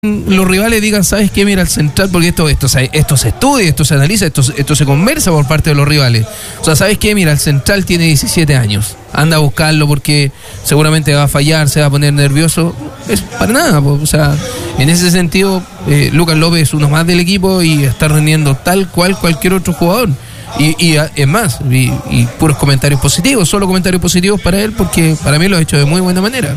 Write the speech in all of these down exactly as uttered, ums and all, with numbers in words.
los rivales digan, ¿sabes qué? Mira, el central, porque esto, esto, esto se estudia, esto se analiza, esto, esto se conversa por parte de los rivales. O sea, ¿sabes qué? Mira, el central tiene diecisiete años. Anda a buscarlo porque seguramente va a fallar, se va a poner nervioso. Es para nada, o sea, en ese sentido, eh, Lucas López es uno más del equipo y está rendiendo tal cual cualquier otro jugador. Y, y es más, y, y puros comentarios positivos, solo comentarios positivos para él, porque para mí lo ha hecho de muy buena manera.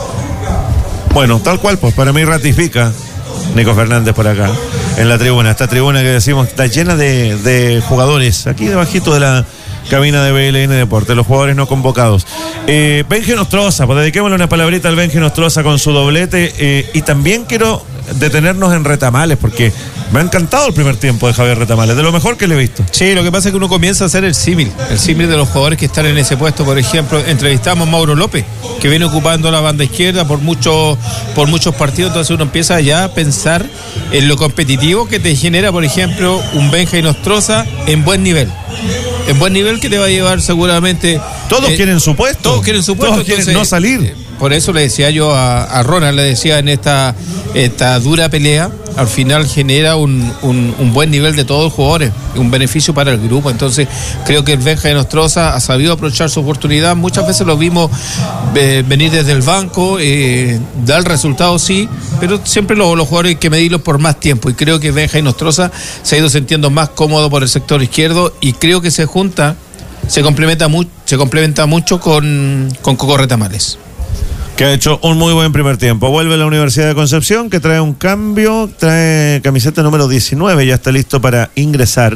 Bueno, tal cual, pues para mí ratifica Nico Fernández por acá, en la tribuna. Esta tribuna que decimos está llena de, de jugadores, aquí debajito de la cabina de B L N Deporte, los jugadores no convocados. Eh, Benji Nostroza, pues dediquémosle una palabrita al Benji Nostroza con su doblete. Eh, y también quiero detenernos en Retamales, porque me ha encantado el primer tiempo de Javier Retamales, de lo mejor que le he visto. Sí, lo que pasa es que uno comienza a hacer el símil, el símil de los jugadores que están en ese puesto. Por ejemplo, entrevistamos a Mauro López, que viene ocupando la banda izquierda por muchos por muchos partidos, entonces uno empieza ya a pensar en lo competitivo que te genera, por ejemplo, un Benja Nostroza en buen nivel. En buen nivel que te va a llevar seguramente... Todos eh, quieren su puesto. Todos quieren su puesto. Todos entonces, quieren no salir. Eh, por eso le decía yo a, a Ronald, le decía en esta, esta dura pelea, al final genera un, un, un buen nivel de todos los jugadores, un beneficio para el grupo. Entonces creo que el Benja de Nostroza ha sabido aprovechar su oportunidad. Muchas veces lo vimos eh, venir desde el banco, eh, dar el resultado sí, pero siempre los, los jugadores hay que medirlos por más tiempo, y creo que Benja de Nostroza se ha ido sintiendo más cómodo por el sector izquierdo, y creo que se junta, se complementa, mu- se complementa mucho con, con Coco Retamales, que ha hecho un muy buen primer tiempo. Vuelve a la Universidad de Concepción, que trae un cambio, trae camiseta número diecinueve, ya está listo para ingresar.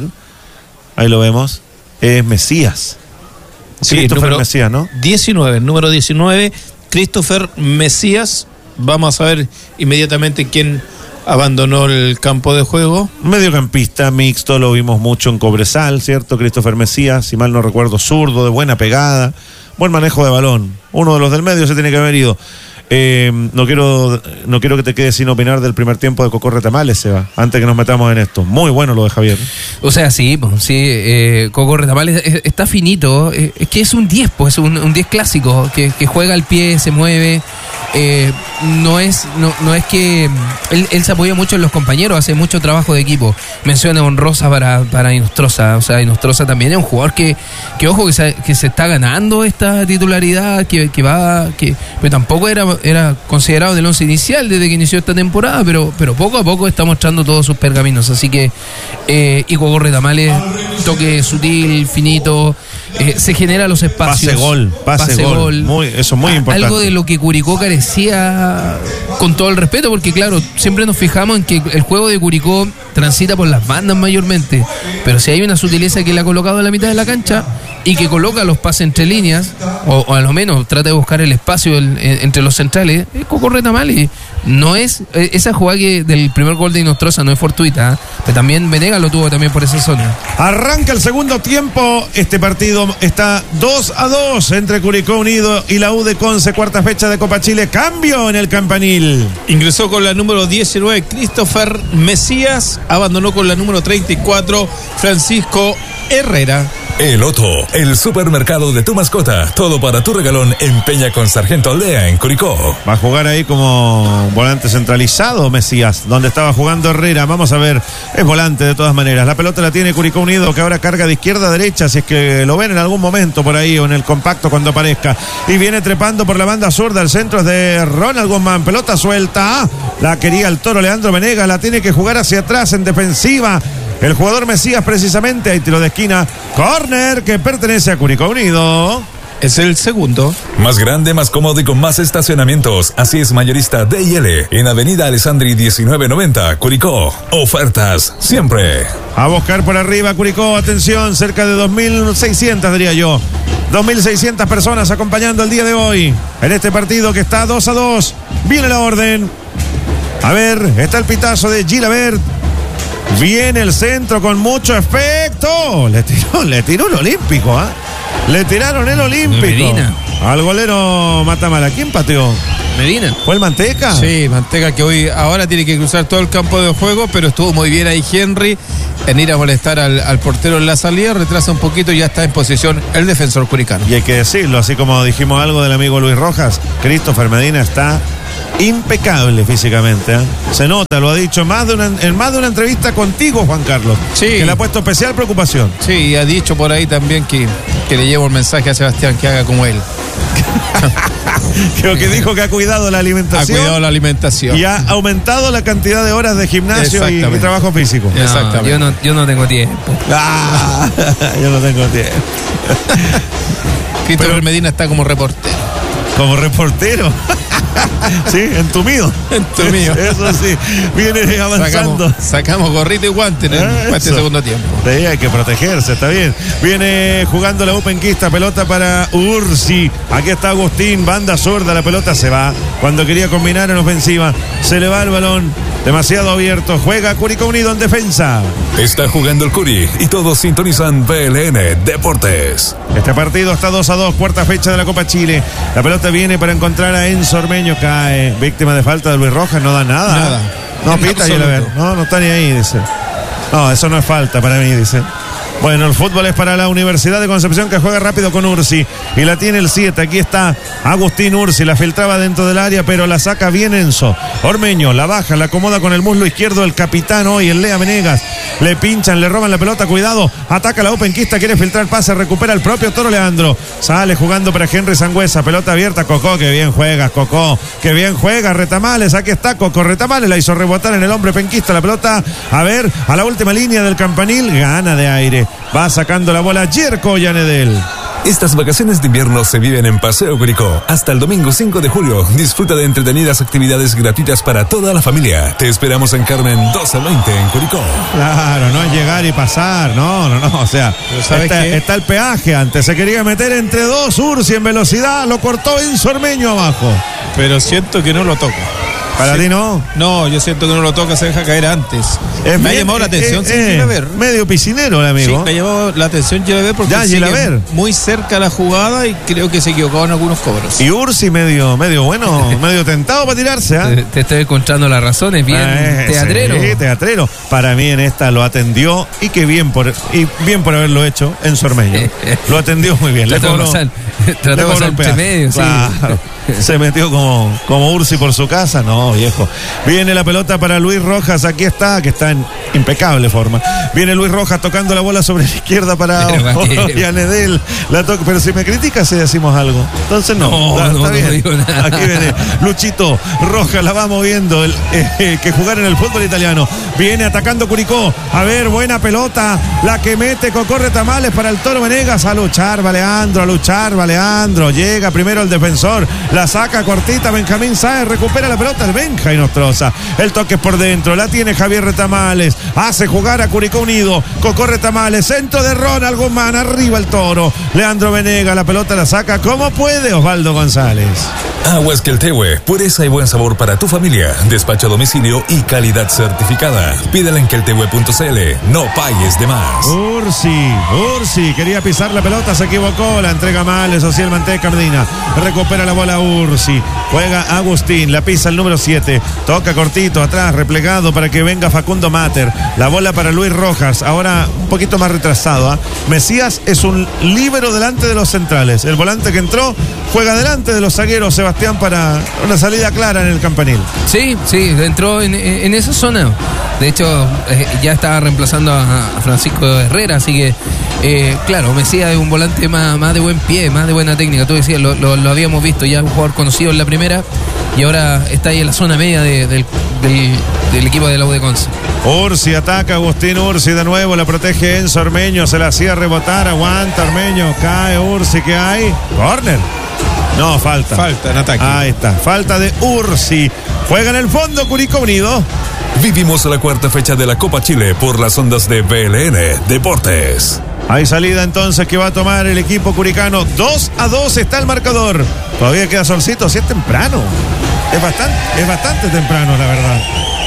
Ahí lo vemos, es Mesías. Sí, Christopher Mesías, ¿no? diecinueve, número diecinueve, Christopher Mesías. Vamos a ver inmediatamente quién abandonó el campo de juego. Mediocampista mixto, lo vimos mucho en Cobresal, ¿cierto? Christopher Mesías, si mal no recuerdo, zurdo, de buena pegada, buen manejo de balón. Uno de los del medio se tiene que haber ido. Eh, no quiero no quiero que te quedes sin opinar del primer tiempo de Coco Retamales, Seba, antes que nos metamos en esto. Muy bueno lo de Javier. O sea, sí, pues, sí, eh, Coco Retamales es, está finito, es, es que es un diez, pues, es un, un diez clásico, que, que juega al pie, se mueve, eh, no es no, no es que él, él se apoya mucho en los compañeros, hace mucho trabajo de equipo. Menciona honrosa para, para Nostroza, o sea, Nostroza también es un jugador que, que ojo, que se, que se está ganando esta titularidad, que, que va, que pero tampoco era era considerado del once inicial desde que inició esta temporada, pero pero poco a poco está mostrando todos sus pergaminos, así que eh, y Coco Retamales, toque sutil, finito, eh, se genera los espacios. Pase gol, pase, pase gol, gol. Muy, eso es muy importante. Algo de lo que Curicó carecía, con todo el respeto, porque claro, siempre nos fijamos en que el juego de Curicó transita por las bandas mayormente, pero si hay una sutileza que le ha colocado en la mitad de la cancha y que coloca los pases entre líneas, o, o a lo menos trata de buscar el espacio el, el, entre los centrales, es Coco Retamales. No es esa jugada que del primer gol de Nostroza no es fortuita, ¿eh? Pero también Venegas lo tuvo también por esa zona. Arranca el segundo tiempo. Este partido está dos a dos entre Curicó Unido y la U de Conce, cuarta fecha de Copa Chile. Cambio en el campanil. Ingresó con la número diecinueve Christopher Mesías, abandonó con la número treinta y cuatro Francisco Herrera. El Otto, el supermercado de tu mascota. Todo para tu regalón en Peña con Sargento Aldea en Curicó. Va a jugar ahí como volante centralizado Mesías, donde estaba jugando Herrera. Vamos a ver, es volante de todas maneras. La pelota la tiene Curicó Unido, que ahora carga de izquierda a derecha, si es que lo ven en algún momento por ahí o en el compacto cuando aparezca. Y viene trepando por la banda zurda. El centro es de Ronald Guzmán. Pelota suelta. La quería el toro Leandro Venegas. La tiene que jugar hacia atrás en defensiva el jugador Mesías, precisamente. Hay tiro de esquina, córner que pertenece a Curicó Unido. Es el segundo. Más grande, más cómodo y con más estacionamientos. Así es mayorista D y L. En Avenida Alessandri diecinueve noventa, Curicó. Ofertas siempre. A buscar por arriba Curicó. Atención, cerca de dos mil seiscientas diría yo. dos mil seiscientas personas acompañando el día de hoy en este partido que está dos a dos. Viene la orden. A ver, está el pitazo de Gilabert. Viene el centro con mucho efecto. Le tiró, le tiró un olímpico, ¿ah? ¿eh? Le tiraron el olímpico. Medina. Al golero Matamala. ¿Quién pateó? Medina. ¿Fue el Manteca? Sí, Manteca, que hoy ahora tiene que cruzar todo el campo de juego, pero estuvo muy bien ahí Henry en ir a molestar al, al portero en la salida. Retrasa un poquito y ya está en posición el defensor curicano. Y hay que decirlo, así como dijimos algo del amigo Luis Rojas, Christopher Medina está impecable físicamente, ¿eh? Se nota, lo ha dicho más de una, en más de una entrevista contigo, Juan Carlos. Sí. Que le ha puesto especial preocupación. Sí, y ha dicho por ahí también que, que le llevo el mensaje a Sebastián que haga como él. Creo que dijo que ha cuidado la Ha alimentación. cuidado la alimentación. Y ha aumentado la cantidad de horas de gimnasio y, y Exactamente. trabajo físico. No, Exactamente. Yo no, yo no tengo tiempo. Ah, yo no tengo tiempo. Christopher Pero- Medina está como reportero. Como reportero. Sí, entumido. Entumido. Eso sí, viene avanzando. Sacamos, sacamos gorrito y guante en el, para este Eso. segundo tiempo. Sí, hay que protegerse, está bien. Viene jugando la Openquista, pelota para Ursi. Aquí está Agustín, banda zurda, la pelota se va. Cuando quería combinar en ofensiva, se le va el balón. Demasiado abierto, juega Curicó Unido en defensa. Está jugando el Curi y todos sintonizan B L N Deportes. Este partido está dos a dos, cuarta fecha de la Copa Chile. La pelota viene para encontrar a Enzo Ormeño, cae. Víctima de falta de Luis Rojas, no da nada. Nada. No En pita, absoluto. Gilaver. No, no está ni ahí, dice. No, eso no es falta para mí, dice. Bueno, el fútbol es para la Universidad de Concepción, que juega rápido con Ursi. Y la tiene el siete. Aquí está Agustín Ursi. La filtraba dentro del área, pero la saca bien Enzo. Ormeño la baja, la acomoda con el muslo izquierdo el capitán hoy, el Lea Venegas. Le pinchan, le roban la pelota. Cuidado. Ataca la Openquista. Quiere filtrar el pase. Recupera el propio Toro Leandro. Sale jugando para Henry Sangüesa. Pelota abierta. Cocó. Que bien juegas, Cocó. Que bien juega. Retamales. Aquí está Coco. Retamales la hizo rebotar en el hombre penquista. La pelota, a ver, a la última línea del campanil. Gana de aire. Va sacando la bola Yerko Llanedel. Estas vacaciones de invierno se viven en Paseo Curicó. Hasta el domingo cinco de julio. Disfruta de entretenidas actividades gratuitas para toda la familia. Te esperamos en Carmen doce veinte en Curicó. Claro, no es llegar y pasar. No, no, no. O sea, Pero ¿sabes está, qué? está el peaje antes. Se quería meter entre dos. Ursi en velocidad. Lo cortó Enzo Ormeño abajo. Pero siento que no lo toca. Para Sí. ti no. No, yo siento que no lo toca, se deja caer antes. Es me ha bien- llamado la atención, eh, sí, eh, Gilaver. medio piscinero el Sí, amigo. me ha llamado la atención Gilaver porque Ya, sigue Gilaver. muy cerca la jugada y creo que se equivocó en algunos cobros. Y Ursi medio, medio bueno, medio tentado para tirarse, ¿ah? Te, te estoy encontrando las razones, bien Eh, teatrero. Sí, teatrero. Para mí en esta lo atendió y que bien por y bien por haberlo hecho en Sormeño. Lo atendió muy bien. Le Trató de cobró- pasar, le trató de cobró pasar el entre peaje. medio, sí. Claro. Se metió como, como Ursi por su casa. No, viejo. Viene la pelota para Luis Rojas. Aquí está, que está en impecable forma. Viene Luis Rojas tocando la bola sobre la izquierda para Pero, ¿para qué? Yanedel. La toca, pero si me criticas si decimos algo. Entonces no. No, está, no, está no bien. digo nada. Aquí viene Luchito Rojas, la va moviendo. El, eh, que jugar en el fútbol italiano. Viene atacando Curicó. A ver, buena pelota. La que mete Cocorre Tamales para el Toro Venegas. A luchar, va Leandro, a luchar, va Leandro. Llega primero el defensor. La saca cortita Benjamín Sáez. Recupera la pelota el Benja y Nostroza. El toque es por dentro. La tiene Javier Retamales. Hace jugar a Curicó Unido. Cocorre Tamales. Centro de Ronald Guzmán. Arriba el Toro. Leandro Venegas. La pelota la saca como puede Osvaldo González. Aguas Queltehue, pureza y buen sabor para tu familia. Despacho a domicilio y calidad certificada. Pídela en queltehue punto c l. No pagues de más. Ursi, Ursi, quería pisar la pelota, se equivocó, la entrega mal, eso sí, el Manteca Medina. Recupera la bola Ursi, juega Agustín, la pisa el número siete, toca cortito, atrás, replegado para que venga Facundo Mater. La bola para Luis Rojas, ahora un poquito más retrasado. ¿eh? Mesías es un líbero delante de los centrales. El volante que entró juega delante de los zagueros, Sebastián, para una salida clara en el campanil. Sí, sí, entró en, en esa zona. De hecho, eh, ya estaba reemplazando a, a Francisco Herrera, así que, eh, claro, Mesías es un volante más, más de buen pie, más de buena técnica. Tú decías, lo, lo, lo habíamos visto ya, un jugador conocido en la primera, y ahora está ahí en la zona media de- del, del, del equipo de la U de Conce. Ursi ataca, Agustín Ursi de nuevo, la protege Enzo Ormeño, se la hacía rebotar, aguanta Ormeño, cae Ursi, ¿qué hay? Corner. No, falta. Falta en ataque. Ahí está, falta de Ursi. Juega en el fondo Curicó Unido. Vivimos la cuarta fecha de la Copa Chile por las ondas de B L N Deportes. Hay salida entonces que va a tomar el equipo curicano. dos a dos está el marcador. Todavía queda solcito, si es temprano. Es bastante, es bastante temprano, la verdad.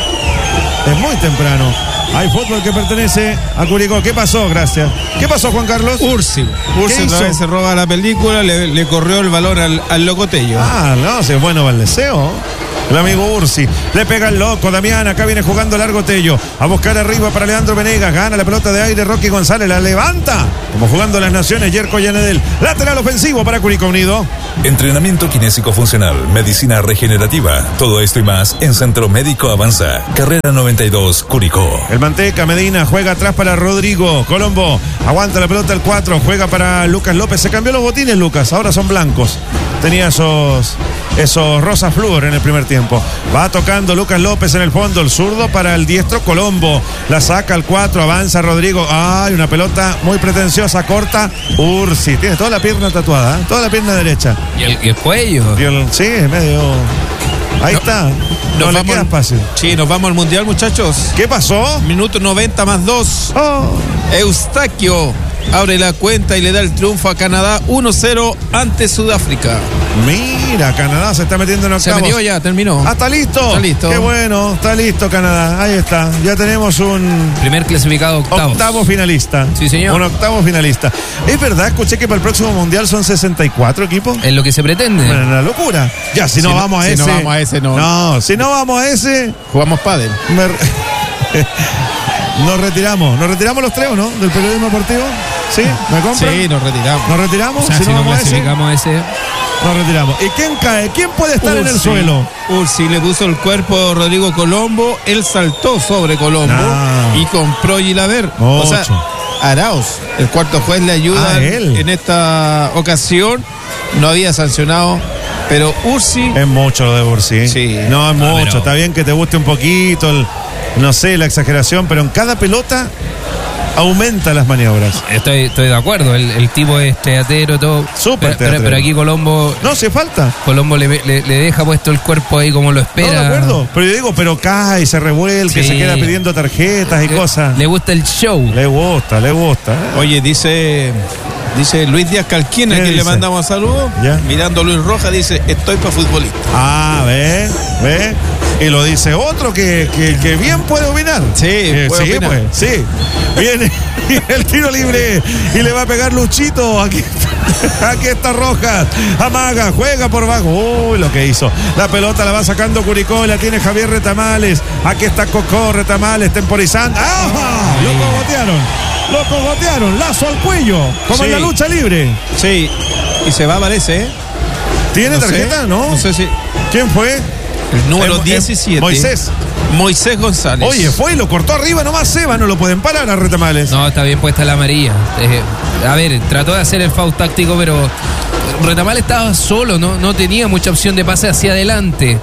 Es muy temprano. Hay fútbol que pertenece a Curicó. ¿Qué pasó? Gracias. ¿Qué pasó, Juan Carlos? Ursi. Ursi ¿Qué otra hizo? vez se roba la película, le, le corrió el balón al, al locotello. Ah, no, si es bueno Valdeseo. El amigo Ursi. Le pega el loco. Damián, acá viene jugando largo Tello. A buscar arriba para Leandro Venegas. Gana la pelota de aire. Rocky González la levanta. Como jugando las Naciones, Yerko Yanedel. Lateral ofensivo para Curicó Unido. Entrenamiento kinésico funcional, medicina regenerativa. Todo esto y más en Centro Médico Avanza. Carrera noventa y dos, Curicó. El Manteca Medina juega atrás para Rodrigo. Colombo aguanta la pelota el cuatro. Juega para Lucas López. Se cambió los botines, Lucas. Ahora son blancos. Tenía esos, esos rosas flúor en el primer tiempo. Va tocando Lucas López en el fondo. El zurdo para el diestro Colombo. La saca al cuatro. Avanza Rodrigo. Ay, una pelota muy pretenciosa. Corta. Ursi. Tiene toda la pierna tatuada. ¿eh? Toda la pierna derecha. Y el, y el cuello. Y el, sí, medio. Ahí no, está. No nos le vamos, queda fácil. Sí, nos vamos al Mundial, muchachos. ¿Qué pasó? Minuto noventa más dos. Oh. Eustaquio abre la cuenta y le da el triunfo a Canadá uno cero ante Sudáfrica. Mira, Canadá se está metiendo en octavos. Se metió ya, terminó. Ah, ¿está listo? Está listo. Qué bueno, está listo Canadá. Ahí está. Ya tenemos un primer clasificado octavos. octavo finalista. Sí, señor. Un octavo finalista. Es verdad, escuché que para el próximo Mundial son sesenta y cuatro equipos. Es lo que se pretende. Bueno, una locura. Ya, si, si no, no vamos a si ese. Si no vamos a ese, no. No, si no vamos a ese. Jugamos pádel. Me... Nos retiramos. ¿Nos retiramos los tres o no? ¿Del periodismo deportivo? ¿Sí? ¿Me compran? Sí, nos retiramos. ¿Nos retiramos? O sea, si, si no no vamos a ese. clasificamos ese. Nos retiramos. ¿Y quién cae? ¿Quién puede estar Ursi, en el suelo? Ursi le puso el cuerpo a Rodrigo Colombo. Él saltó sobre Colombo No. y compró Gilaver. Ocho. O sea, Arauz, el cuarto juez, le ayuda Ah, él. en esta ocasión. No había sancionado, pero Ursi. Es mucho lo de Ursi. Sí. No, es mucho. pero- Está bien que te guste un poquito, el- no sé, la exageración, pero en cada pelota aumenta las maniobras. Estoy, estoy de acuerdo. El, el tipo es teatero, todo. Súper pero, pero, teatrero. pero aquí Colombo. No hace falta. Colombo le, le- le deja puesto el cuerpo ahí como lo No, espera. de acuerdo. Pero yo digo, pero cae, se revuelca, Sí. se queda pidiendo tarjetas y Le- cosas. Le gusta el show. Le gusta, le gusta. ¿eh? Oye, dice. Dice Luis Díaz Calquina, ¿Qué que le dice? mandamos saludos. Ya. Mirando a Luis Rojas, dice: estoy para futbolista. Ah, ve, ve. Y lo dice otro que, que, que bien puede opinar. Sí, Eh, puede sí, opinar. pues, sí. Viene, viene el tiro libre y le va a pegar Luchito. Aquí, aquí está Rojas. Amaga, juega por abajo. Uy, lo que hizo. La pelota la va sacando Curicó, la tiene Javier Retamales. Aquí está Cocó Retamales temporizando. ¡Ah! Lo cogotearon. Lo cogotearon. Lazo al cuello. Como Sí. en la lucha libre. Sí, y se va, parece, ¿eh? ¿Tiene No sé, tarjeta? No. No sé si. ¿Quién fue? El número Em- em- diecisiete. Moisés. Moisés González. Oye, fue y lo cortó arriba nomás Seba, no lo pueden parar a Retamales. No, está bien puesta la amarilla. Eh, a ver, trató de hacer el foul táctico, pero Retamal estaba solo, no, no tenía mucha opción de pase hacia adelante.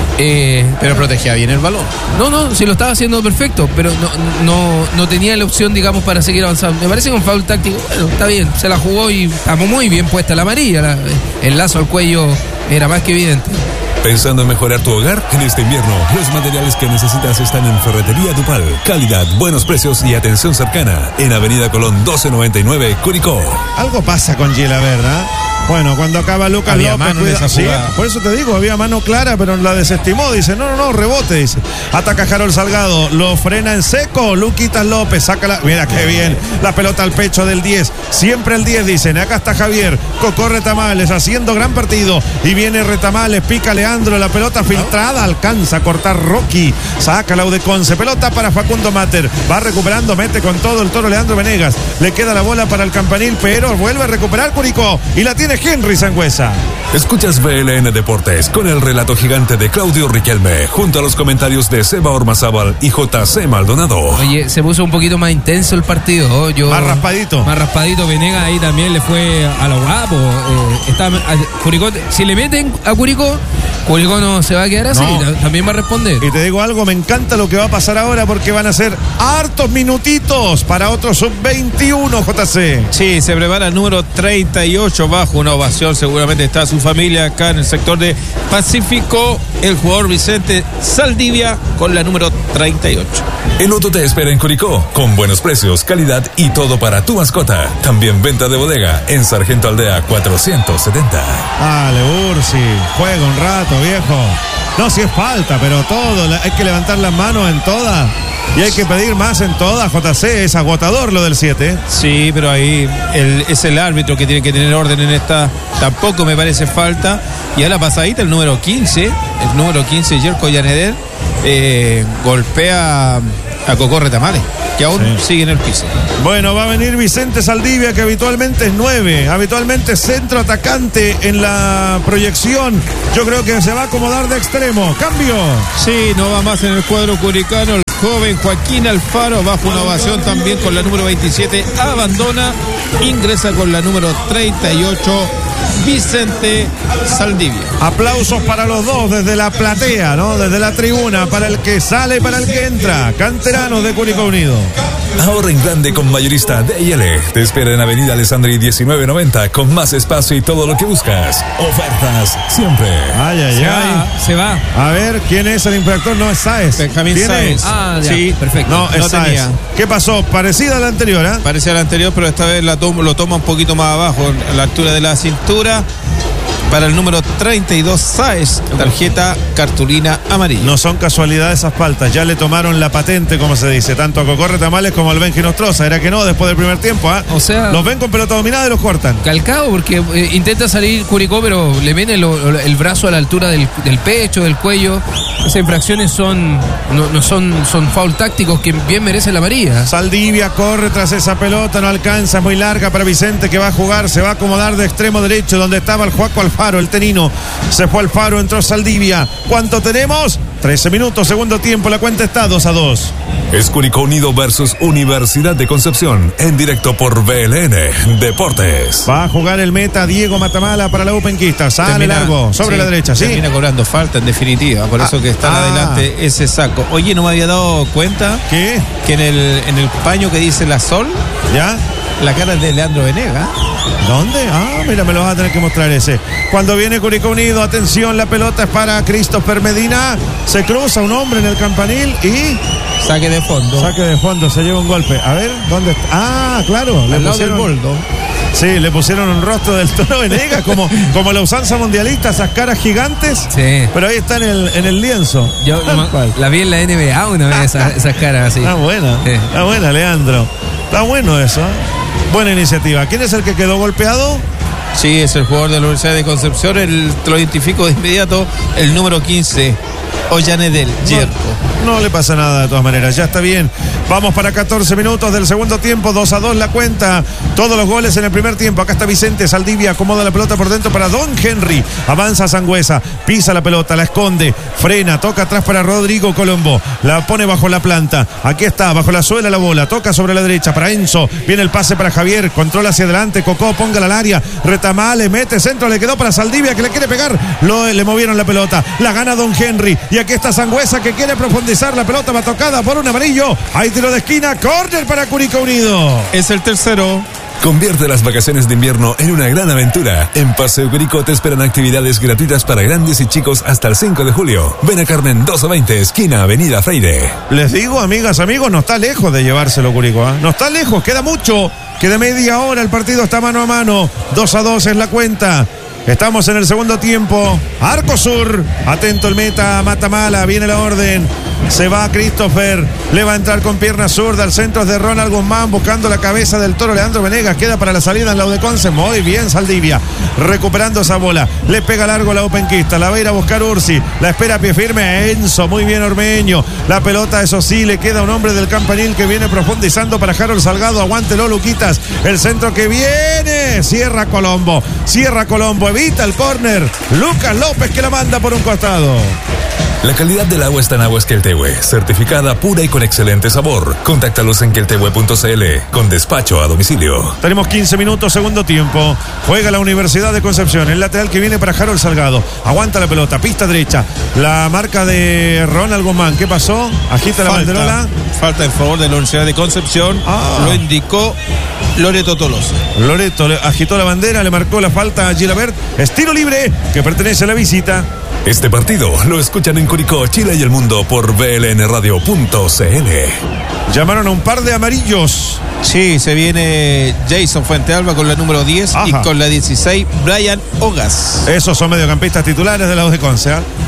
Eh, Pero protegía bien el balón. no, no, sí lo estaba haciendo perfecto, pero no, no, no tenía la opción, digamos, para seguir avanzando. Me parece que un foul táctico, bueno, está bien, se la jugó y estamos muy bien puesta la amarilla. La- el lazo al cuello era más que evidente. ¿Pensando en mejorar tu hogar? En este invierno, los materiales que necesitas están en Ferretería Dupal. Calidad, buenos precios y atención cercana. En Avenida Colón doce noventa y nueve, Curicó. Algo pasa con Gila, ¿verdad? Bueno, cuando acaba Lucas Había López, mano en cuida- esa sí, jugada. por eso te digo, había mano clara, pero la desestimó. Dice, no, no, no, rebote, dice. Ataca Jarol Salgado, lo frena en seco. Luquitas López, saca la. Mira qué bien. La pelota al pecho del diez. Siempre el diez, dicen. Acá está Javier. Cocó Retamales haciendo gran partido. Y viene Retamales, pica Leandro. La pelota filtrada, alcanza a cortar Rocky. Saca la Udeconce. Pelota para Facundo Mater. Va recuperando, mete con todo el toro Leandro Venegas. Le queda la bola para el campanil, pero vuelve a recuperar Curicó. Y la tiene Henry Sangüesa. Escuchas B L N Deportes con el relato gigante de Claudio Riquelme, junto a los comentarios de Seba Ormazábal y J C Maldonado. Oye, se puso un poquito más intenso el partido. ¿oh? Yo, Más raspadito. Más raspadito. Venegas ahí también le fue a lo guapo. Eh, está, a- Curicó, si le meten a Curicó, Curicó no se va a quedar así. No. ta- También va a responder. Y te digo algo, me encanta lo que va a pasar ahora porque van a ser hartos minutitos para otro sub veintiuno, J C. Sí, se prepara el número treinta y ocho bajo una ovación. Seguramente está su familia acá en el sector de Pacífico. El jugador Vicente Saldivia con la número treinta y ocho. El Loto te espera en Curicó, con buenos precios, calidad y todo para tu mascota. También venta de bodega en Sargento Aldea cuatrocientos setenta. Dale, Ursi, juega un rato, viejo. No, si es falta, pero todo, la- hay que levantar las manos en todas. Y hay que pedir más en todas, J C, es agotador lo del siete. Sí, pero ahí el, es el árbitro que tiene que tener orden en esta. Tampoco me parece falta. Y a la pasadita el número quince, el número quince, Jerko Yaneder, eh, golpea a Cocó Retamales, que aún sí. sigue en el piso. Bueno, va a venir Vicente Saldivia, que habitualmente es nueve, habitualmente centro atacante en la proyección. Yo creo que se va a acomodar de extremo. Cambio. Sí, no va más en el cuadro curicano. El joven Joaquín Alfaro, bajo una ovación también con la número veintisiete, abandona, ingresa con la número treinta y ocho, Vicente Saldivia. Aplausos para los dos desde la platea, ¿no? Desde la tribuna, para el que sale y para el que entra. Canteranos de Curicó Unido. Ahorra en grande con Mayorista D y L. Te espera en Avenida Alessandri diecinueve noventa con más espacio y todo lo que buscas. Ofertas siempre. Ay, ay, Se ay. va, se va. A ver, ¿quién es el infractor? No es Sáez. Benjamín ¿Quién Sáez. es? Ah, ya, Sí, perfecto. No, es no Sáez. tenía. ¿Qué pasó? Parecida a la anterior, ¿eh? Parece al anterior, pero esta vez la toma, lo toma un poquito más abajo, a la altura de la cintura. Para el número treinta y dos, Sáez, tarjeta cartulina amarilla. No son casualidades esas faltas, ya le tomaron la patente, como se dice, tanto a Cocó Retamales como al Benji Nostroza. Era que no, después del primer tiempo, ¿ah? O sea- los ven con pelota dominada y los cortan. Calcado, porque eh, intenta salir Curicó, pero le viene lo- lo- el brazo a la altura del, del pecho, del cuello. Esas infracciones son no, no son, son foul tácticos que bien merecen la amarilla. Saldivia corre tras esa pelota, no alcanza, es muy larga para Vicente, que va a jugar, se va a acomodar de extremo derecho donde estaba el Joaco Alfaro, el tenino. Se fue Alfaro, entró Saldivia. ¿Cuánto tenemos? trece minutos, segundo tiempo, la cuenta está dos a dos. Es Curicó Unido versus Universidad de Concepción, en directo por B L N Deportes. Va a jugar el meta Diego Matamala para la Openquista. Sale Termina- largo, sobre sí, la derecha, ¿sí? Termina cobrando falta en definitiva, por Ah, eso que está ah. adelante ese saco. Oye, no me había dado cuenta ¿Qué? que en el, en el paño que dice la Sol, ¿Ya? la cara es de Leandro Venega. ¿Dónde? Ah, mira, me lo vas a tener que mostrar ese. Cuando viene Curicó Unido, atención, la pelota es para Christopher Medina. Se cruza un hombre en el campanil y Saque de fondo. saque de fondo, se lleva un golpe. A ver, ¿dónde está? Ah, claro, le al lado del pusieron, boldo. sí, le pusieron un rostro del Toro Venegas, como, como la usanza mundialista, esas caras gigantes. Sí. Pero ahí está en el, en el lienzo. Yo Tal ma- cual. la vi en la N B A una vez, esa- esas caras así. Está buena, Sí. está buena, Leandro. Está bueno eso, ¿eh? Buena iniciativa. ¿Quién es el que quedó golpeado? Sí, es el jugador de la Universidad de Concepción, el, te lo identifico de inmediato, el número quince, Ollanedel, Yerko. No le pasa nada de todas maneras, ya está bien. Vamos para catorce minutos del segundo tiempo, dos a dos la cuenta. Todos los goles en el primer tiempo. Acá está Vicente Saldivia, acomoda la pelota por dentro para Don Henry. Avanza Sangüesa, pisa la pelota, la esconde, frena, toca atrás para Rodrigo Colombo. La pone bajo la planta. Aquí está, bajo la suela la bola, toca sobre la derecha para Enzo. Viene el pase para Javier, controla hacia adelante, Cocó, póngala al área. Retamale, mete centro, le quedó para Saldivia que le quiere pegar. Lo, le movieron la pelota, la gana Don Henry. Y aquí está Sangüesa que quiere profundizar. La pelota va tocada por un amarillo. Hay tiro de esquina, córner para Curicó Unido. Es el tercero. Convierte las vacaciones de invierno en una gran aventura. En Paseo Curicó te esperan actividades gratuitas para grandes y chicos hasta el cinco de julio. Ven a Carmen doce veinte, esquina Avenida Freire. Les digo, amigas, amigos, no está lejos de llevárselo Curicó, ¿eh? No está lejos, queda mucho. Queda media hora, el partido está mano a mano. dos a dos es la cuenta. Estamos en el segundo tiempo. Arco Sur. Atento el meta. Matamala. Viene la orden. Se va Christopher. Le va a entrar con pierna zurda. El centro es de Ronald Guzmán. Buscando la cabeza del Toro Leandro Venegas. Queda para la salida en la Udeconce. Muy bien Saldivia. Recuperando esa bola. Le pega largo la Openquista. La va a ir a buscar Ursi. La espera a pie firme. Enzo. Muy bien Ormeño. La pelota, eso sí, le queda un hombre del campanil que viene profundizando para Harold Salgado. Aguántelo, Luquitas. El centro que viene. Cierra Colombo. Cierra Colombo. Evita el córner. Lucas López que la manda por un costado. La calidad del agua está en Aguas Queltehue, certificada pura y con excelente sabor. Contáctalos en queltehue punto c l con despacho a domicilio. Tenemos quince minutos, segundo tiempo. Juega la Universidad de Concepción. El lateral que viene para Harold Salgado. Aguanta la pelota, pista derecha. La marca de Ronald Guzmán. ¿Qué pasó? Agita la Falta, banderola. falta en favor de la Universidad de Concepción. Ah. Lo indicó Loreto Tolosa. Loreto le agitó la bandera, le marcó la falta a Gilabert. Estilo libre que pertenece a la visita. Este partido lo escuchan en Curicó, Chile y el mundo por b l n radio punto c l. Llamaron a un par de amarillos. Sí, se viene Jason Fuentealba con la número diez. Ajá. Y con la dieciséis, Brian Ogas. Esos son mediocampistas titulares de la Udeconce, ¿eh?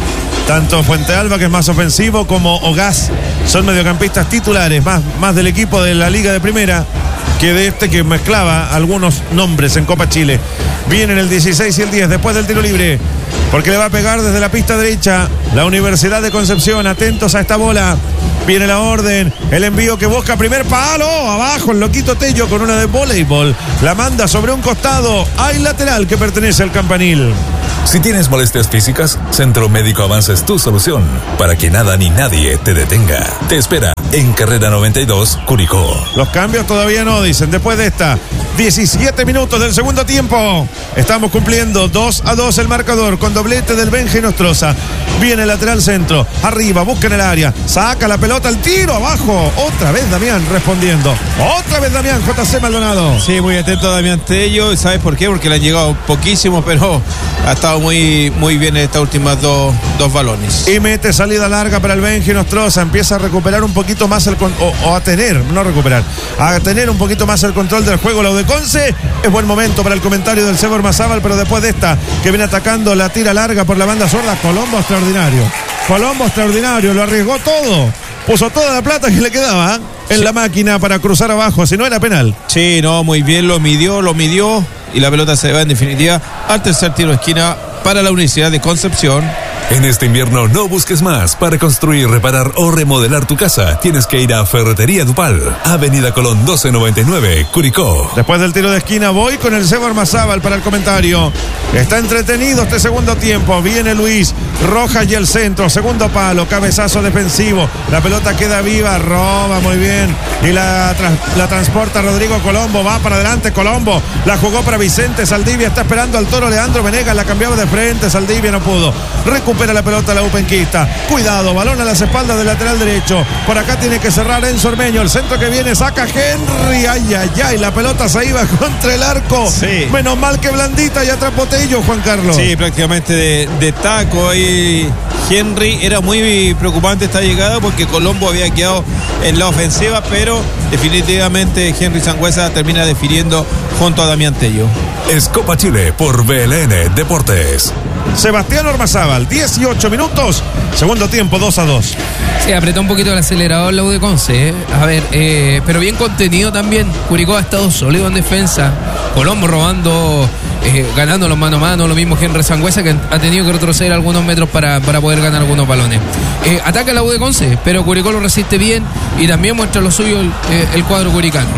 Tanto Fuente Alba, que es más ofensivo, como Ogaz son mediocampistas titulares, más, más del equipo de la Liga de Primera que de este que mezclaba algunos nombres en Copa Chile. Vienen el dieciséis y el diez después del tiro libre, porque le va a pegar desde la pista derecha la Universidad de Concepción. Atentos a esta bola. Viene la orden, el envío que busca primer palo, abajo el loquito Tello con una de voleibol. La manda sobre un costado, hay lateral que pertenece al Campanil. Si tienes molestias físicas, Centro Médico Avanza es tu solución para que nada ni nadie te detenga. Te espera en Carrera noventa y dos, Curicó. Los cambios todavía no, dicen. Después de esta, diecisiete minutos del segundo tiempo. Estamos cumpliendo dos a dos el marcador con doblete del Benja Nostroza. Viene el lateral centro, arriba, busca en el área, saca la pelota, el tiro, abajo. Otra vez Damián respondiendo. Otra vez Damián, J C Maldonado. Sí, muy atento a Damián Tello. ¿Sabes por qué? Porque le han llegado poquísimo, pero ha estado muy, muy bien en estas últimas dos, dos balones. Y mete salida larga para el Benja Nostroza. Empieza a recuperar un poquito más el con, o, o a tener, no recuperar, a tener un poquito más el control del juego. La Udeconce. Es buen momento para el comentario del Cebor Mazábal, pero después de esta que viene atacando la tira larga por la banda zurda, Colombo extraordinario. Colombo extraordinario, lo arriesgó todo. Puso toda la plata que le quedaba en sí. la máquina para cruzar abajo, si no era penal. Sí, no, muy bien, lo midió, lo midió y la pelota se va en definitiva al tercer tiro de esquina para la Universidad de Concepción. En este invierno no busques más. Para construir, reparar o remodelar tu casa, tienes que ir a Ferretería Dupal, Avenida Colón doce noventa y nueve, Curicó. Después del tiro de esquina voy con el Cebor Mazábal para el comentario. Está entretenido este segundo tiempo. Viene Luis Rojas y el centro, segundo palo, cabezazo defensivo. La pelota queda viva, roba muy bien y la, tra- la transporta Rodrigo Colombo. Va para adelante Colombo, la jugó para Vicente Saldivia. Está esperando al toro Leandro Venegas, la cambiaba de frente. Saldivia no pudo. Recupera la pelota la Upenquista. Cuidado, balón a las espaldas del lateral derecho. Por acá tiene que cerrar Enzo Ormeño. El centro que viene, saca Henry. Ay, ay, ay. La pelota se iba contra el arco. Sí. Menos mal que blandita y atrapó Tello, Juan Carlos. Sí, prácticamente de, de taco ahí Henry. Era muy preocupante esta llegada porque Colombo había quedado en la ofensiva, pero definitivamente Henry Sangüesa termina definiendo junto a Damián Tello. Es Copa Chile por B L N Deportes. Sebastián Ormazábal, dieciocho minutos, segundo tiempo, dos a dos. Sí, apretó un poquito el acelerador la Udeconce, ¿eh? A ver, eh, pero bien contenido también. Curicó ha estado sólido en defensa. Colombo robando, eh, ganando los mano a mano. Lo mismo Henry Sangüesa, que ha tenido que retroceder algunos metros para, para poder ganar algunos balones. Eh, ataca la Udeconce, pero Curicó lo resiste bien y también muestra lo suyo el, eh, el cuadro curicano.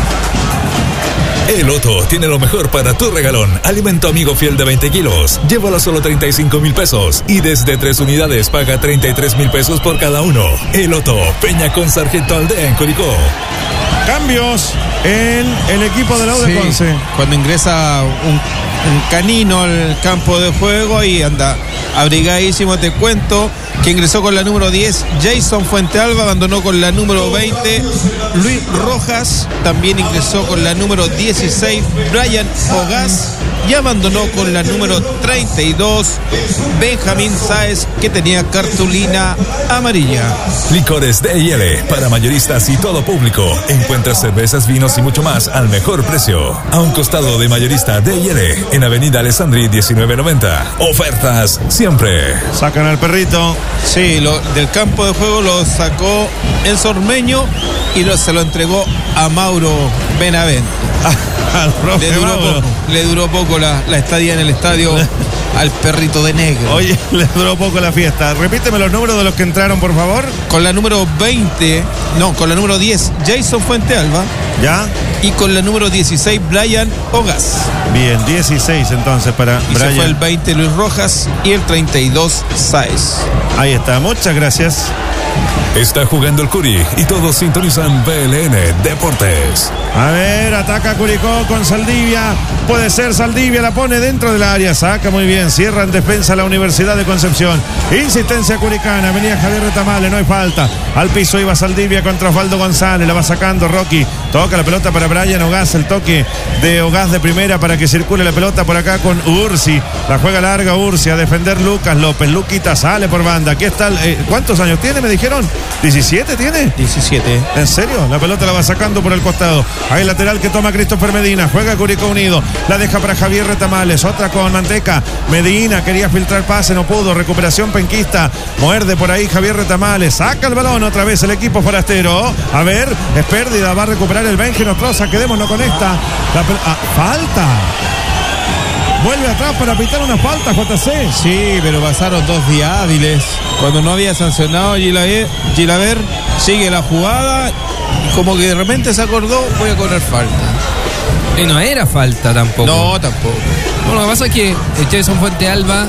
El Otto tiene lo mejor para tu regalón. Alimento amigo fiel de veinte kilos. Llévalo a solo treinta y cinco mil pesos. Y desde tres unidades paga treinta y tres mil pesos por cada uno. El Otto, Peña con Sargento Aldea en Curicó. Cambios en el equipo de la Udeconce. Sí, cuando ingresa un, un canino al campo de juego y anda abrigadísimo, te cuento que ingresó con la número diez Jason Fuentealba, abandonó con la número veinte Luis Rojas, también ingresó con la número dieciséis Brian Ogaz y abandonó con la número treinta y dos Benjamín Sáez, que tenía cartulina amarilla. Licores D y L para mayoristas y todo público. Encuentras cervezas, vinos y mucho más al mejor precio. A un costado de mayorista D y L en Avenida Alessandri diecinueve noventa. Ofertas siempre. Sacan al perrito. Sí, lo, del campo de juego lo sacó Enzo Ormeño y lo, se lo entregó a Mauro Benavente. Al profe le, duró Mauro. poco, le duró poco la, la estadía en el estadio al perrito de negro. Oye, le duró poco la fiesta. Repíteme los números de los que entraron, por favor. Con la número veinte, no, con la número diez, Jason Fuentealba. ¿Ya? Y con la número dieciséis, Brian Ogaz. Bien, dieciséis entonces para Y Brian. se fue el veinte, Luis Rojas, y el treinta y dos, Sáez. Ahí está, muchas gracias. Está jugando el Curi y todos sintonizan B L N Deportes. A ver, ataca Curicó con Saldivia. Puede ser Saldivia, la pone dentro del área. Saca muy bien, cierra en defensa la Universidad de Concepción. Insistencia curicana, venía Javier Retamale, no hay falta. Al piso iba Saldivia contra Osvaldo González, la va sacando Rocky. Toca la pelota para Brian Ogaz, el toque de Ogaz de primera para que circule la pelota por acá con Ursi. La juega larga Ursi, a defender Lucas López. Luquita sale por banda. Aquí está, el, eh, ¿cuántos años tiene? Me dijeron. ¿diecisiete tiene? diecisiete. ¿En serio? La pelota la va sacando por el costado. Hay lateral que toma Christopher Medina. Juega Curicó Unido. La deja para Javier Retamales. Otra con Manteca. Medina quería filtrar pase, no pudo. Recuperación penquista. Muerde por ahí Javier Retamales. Saca el balón otra vez el equipo forastero. A ver, es pérdida. Va a recuperar el Benji Nostroza. Quedémonos con esta. La pel- ah, falta. Vuelve atrás para pitar una falta, J C. Sí, pero pasaron dos días hábiles. Cuando no había sancionado Gilaver, Gilaver sigue la jugada. Como que de repente se acordó, voy a cobrar falta. Y no era falta tampoco. No, tampoco. Bueno, lo que pasa es que Jason Fuente Alba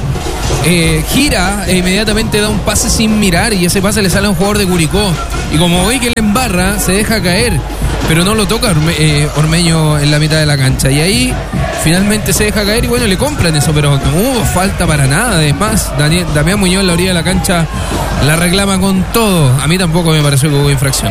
eh, gira e inmediatamente da un pase sin mirar y ese pase le sale a un jugador de Curicó. Y como ve que le embarra, se deja caer, pero no lo toca Orme, eh, Ormeño en la mitad de la cancha. Y ahí finalmente se deja caer y bueno, le compran eso, pero no hubo falta para nada. Además, Daniel, Damián Muñoz en la orilla de la cancha la reclama con todo. A mí tampoco me pareció que hubo infracción.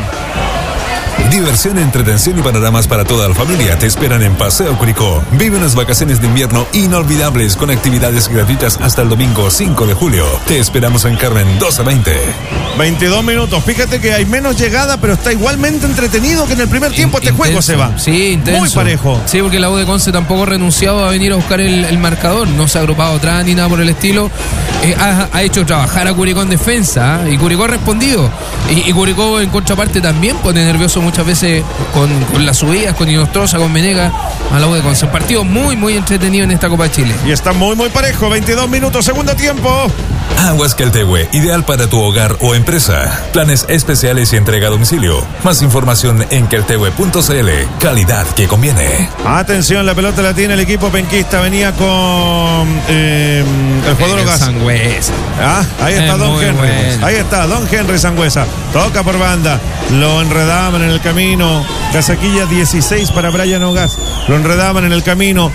Diversión, entretención y panoramas para toda la familia te esperan en Paseo Curicó. Vive unas vacaciones de invierno inolvidables con actividades gratuitas hasta el domingo cinco de julio. Te esperamos en Carmen doce veinte. veintidós minutos. Fíjate que hay menos llegada, pero está igualmente entretenido que en el primer tiempo este Intenso. juego, Seba. Sí, intenso. Muy parejo. Sí, porque la U de Conce tampoco ha renunciado a venir a buscar el, el marcador. No se ha agrupado atrás ni nada por el estilo. Eh, ha, ha hecho trabajar a Curicó en defensa, ¿eh? Y Curicó ha respondido. Y, y Curicó en contraparte también pone nervioso muchas veces con, con las subidas, con Inostroza, con Venega a la U de Conce. Un partido muy, muy entretenido en esta Copa de Chile. Y está muy, muy parejo. veintidós minutos, segundo tiempo. Aguas Queltehue, ideal para tu hogar o empresa. Planes especiales y entrega a domicilio. Más información en queltehue punto c l. Calidad que conviene. Atención, la pelota la tiene el equipo penquista. Venía con eh, el jugador Ogas. Sangüesa. Ah, ahí está Es Don muy Henry. bueno. Ahí está Don Henry Sangüesa. Toca por banda. Lo enredaban en el camino. Casaquilla dieciséis para Brian Ogas. Lo enredaban en el camino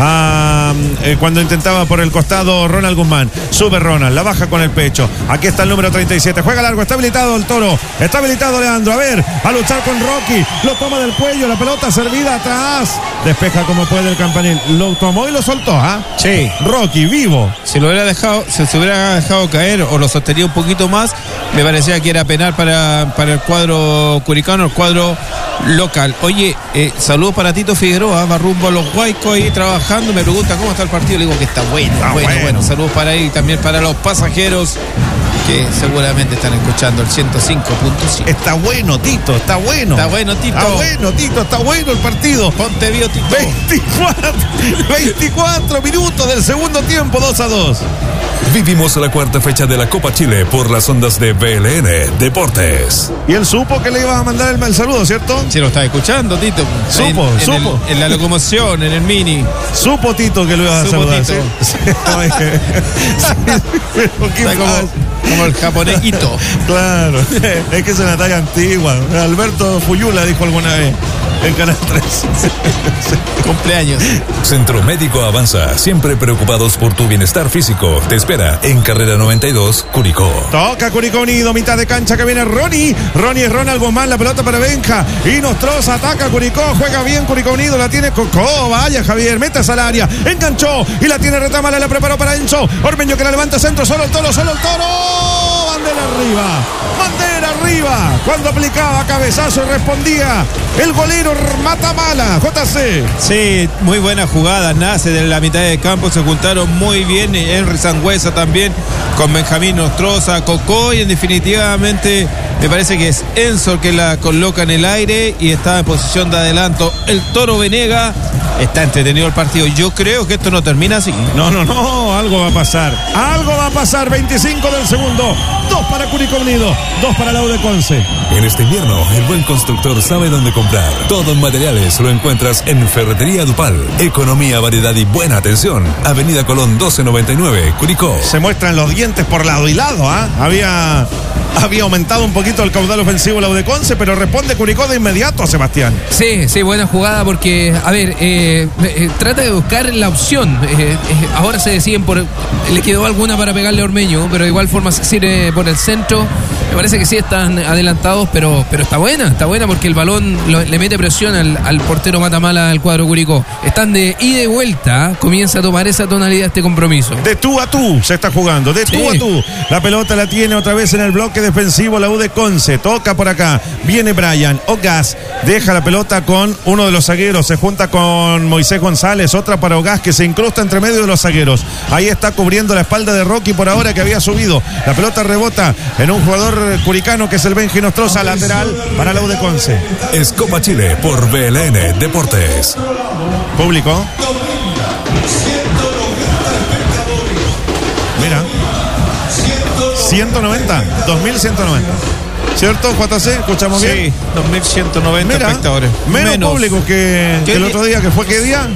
a, eh, cuando intentaba por el costado Ronald Guzmán. Sube Ronald, la baja con el pecho. Aquí está el número treinta y siete. Juega largo, está habilitado el Toro. Está habilitado Leandro. A ver, a luchar con Rocky. Lo toma del cuello, la pelota servida atrás. Despeja como puede el Campanil. Lo tomó y lo soltó, ¿ah? Sí. Rocky, vivo. Si lo hubiera dejado, si se hubiera dejado caer o lo sostenía un poquito más, me parecía que era penal para, para el cuadro curicano, el cuadro local. Oye, eh, saludos para Tito Figueroa, va rumbo a los Huaycos ahí trabajando. Me pregunta cómo está el partido, le digo que está bueno, Está bueno, bueno. bueno. Saludos para él y también para los pasajeros que seguramente están escuchando el ciento cinco punto cinco. Está bueno, Tito, está bueno. Está bueno, Tito. Está bueno, Tito, está bueno el partido. Ponte bio, Tito. veinticuatro, veinticuatro minutos del segundo tiempo, dos a dos. Vivimos la cuarta fecha de la Copa Chile por las ondas de B L N Deportes. Y él supo que le iba a mandar el, el saludo, ¿cierto? Si lo estás escuchando, Tito. Supo, en, en supo. el- en la locomoción, en el mini. Supo Tito que lo iba a Supo saludar. Tito. ¿sí? Sí, no, es que- sí, pero ¿qué Está como, pasa? como el japonés Ito. Claro, es que es una talla antigua. Alberto Fuyula dijo alguna vez en Canal tres. Cumpleaños. Centro Médico Avanza, siempre preocupados por tu bienestar físico. Te espera en Carrera noventa y dos, Curicó. Toca Curicó Unido, mitad de cancha que viene Ronnie. Ronnie es Ronald Guzmán, la pelota para Benja. Y Nostroza ataca Curicó, juega bien Curicó Unido, la tiene Cocó. Vaya Javier, metas al área, enganchó y la tiene Retamala, la preparó para Enzo. Ormeño que la levanta centro, solo el Toro, solo el Toro. Bandera arriba, bandera arriba. Cuando aplicaba cabezazo y respondía el golero Matamala, J C. Sí, muy buena jugada, nace de la mitad del campo, se juntaron muy bien Henry Sangüesa también con Benjamín Nostroza, Cocó y en definitivamente me parece que es Enzo el que la coloca en el aire y está en posición de adelanto. El Toro Venega, está entretenido el partido. Yo creo que esto no termina así. No, no, no, algo va a pasar. Algo va a pasar. veinticinco del segundo. Dos para Curicó Unido, dos para la U de Conce. En este invierno, el buen constructor sabe dónde comprar. Todo en materiales lo encuentras en Ferretería Dupal. Economía, variedad y buena atención. Avenida Colón doce noventa y nueve, Curicó. Se muestran los dientes por lado y lado, ¿ah? Había, había aumentado un poquito el caudal ofensivo la U de Conce, pero responde Curicó de inmediato, Sebastián. Sí, sí, buena jugada porque, a ver, eh, eh, trata de buscar la opción. Eh, eh, ahora se deciden por. Le quedó alguna para pegarle a Ormeño, pero de igual forma se sirve por el centro. Me parece que sí están adelantados, pero, pero está buena, está buena porque el balón lo, le mete presión al, al portero Matamala del cuadro Curicó. Están de ida y vuelta, comienza a tomar esa tonalidad este compromiso. De tú a tú se está jugando, de tú Sí. a tú. La pelota la tiene otra vez en el bloque defensivo la U de Conce. Toca por acá, viene Brian Ogas, deja la pelota con uno de los zagueros, se junta con Moisés González, otra para Ogas que se incrusta entre medio de los zagueros. Ahí está cubriendo la espalda de Rocky por ahora que había subido. La pelota rebota en un jugador curicano que es el Benji Nostroza, lateral para la U de Conce. Es Copa Chile por B L N Deportes. Público. Mira. ciento noventa, dos mil ciento noventa. ¿Cierto, J C? ¿Escuchamos Sí, bien? dos mil ciento noventa Mira, espectadores. menos, público que, que el día? otro día, que fue ¿qué día?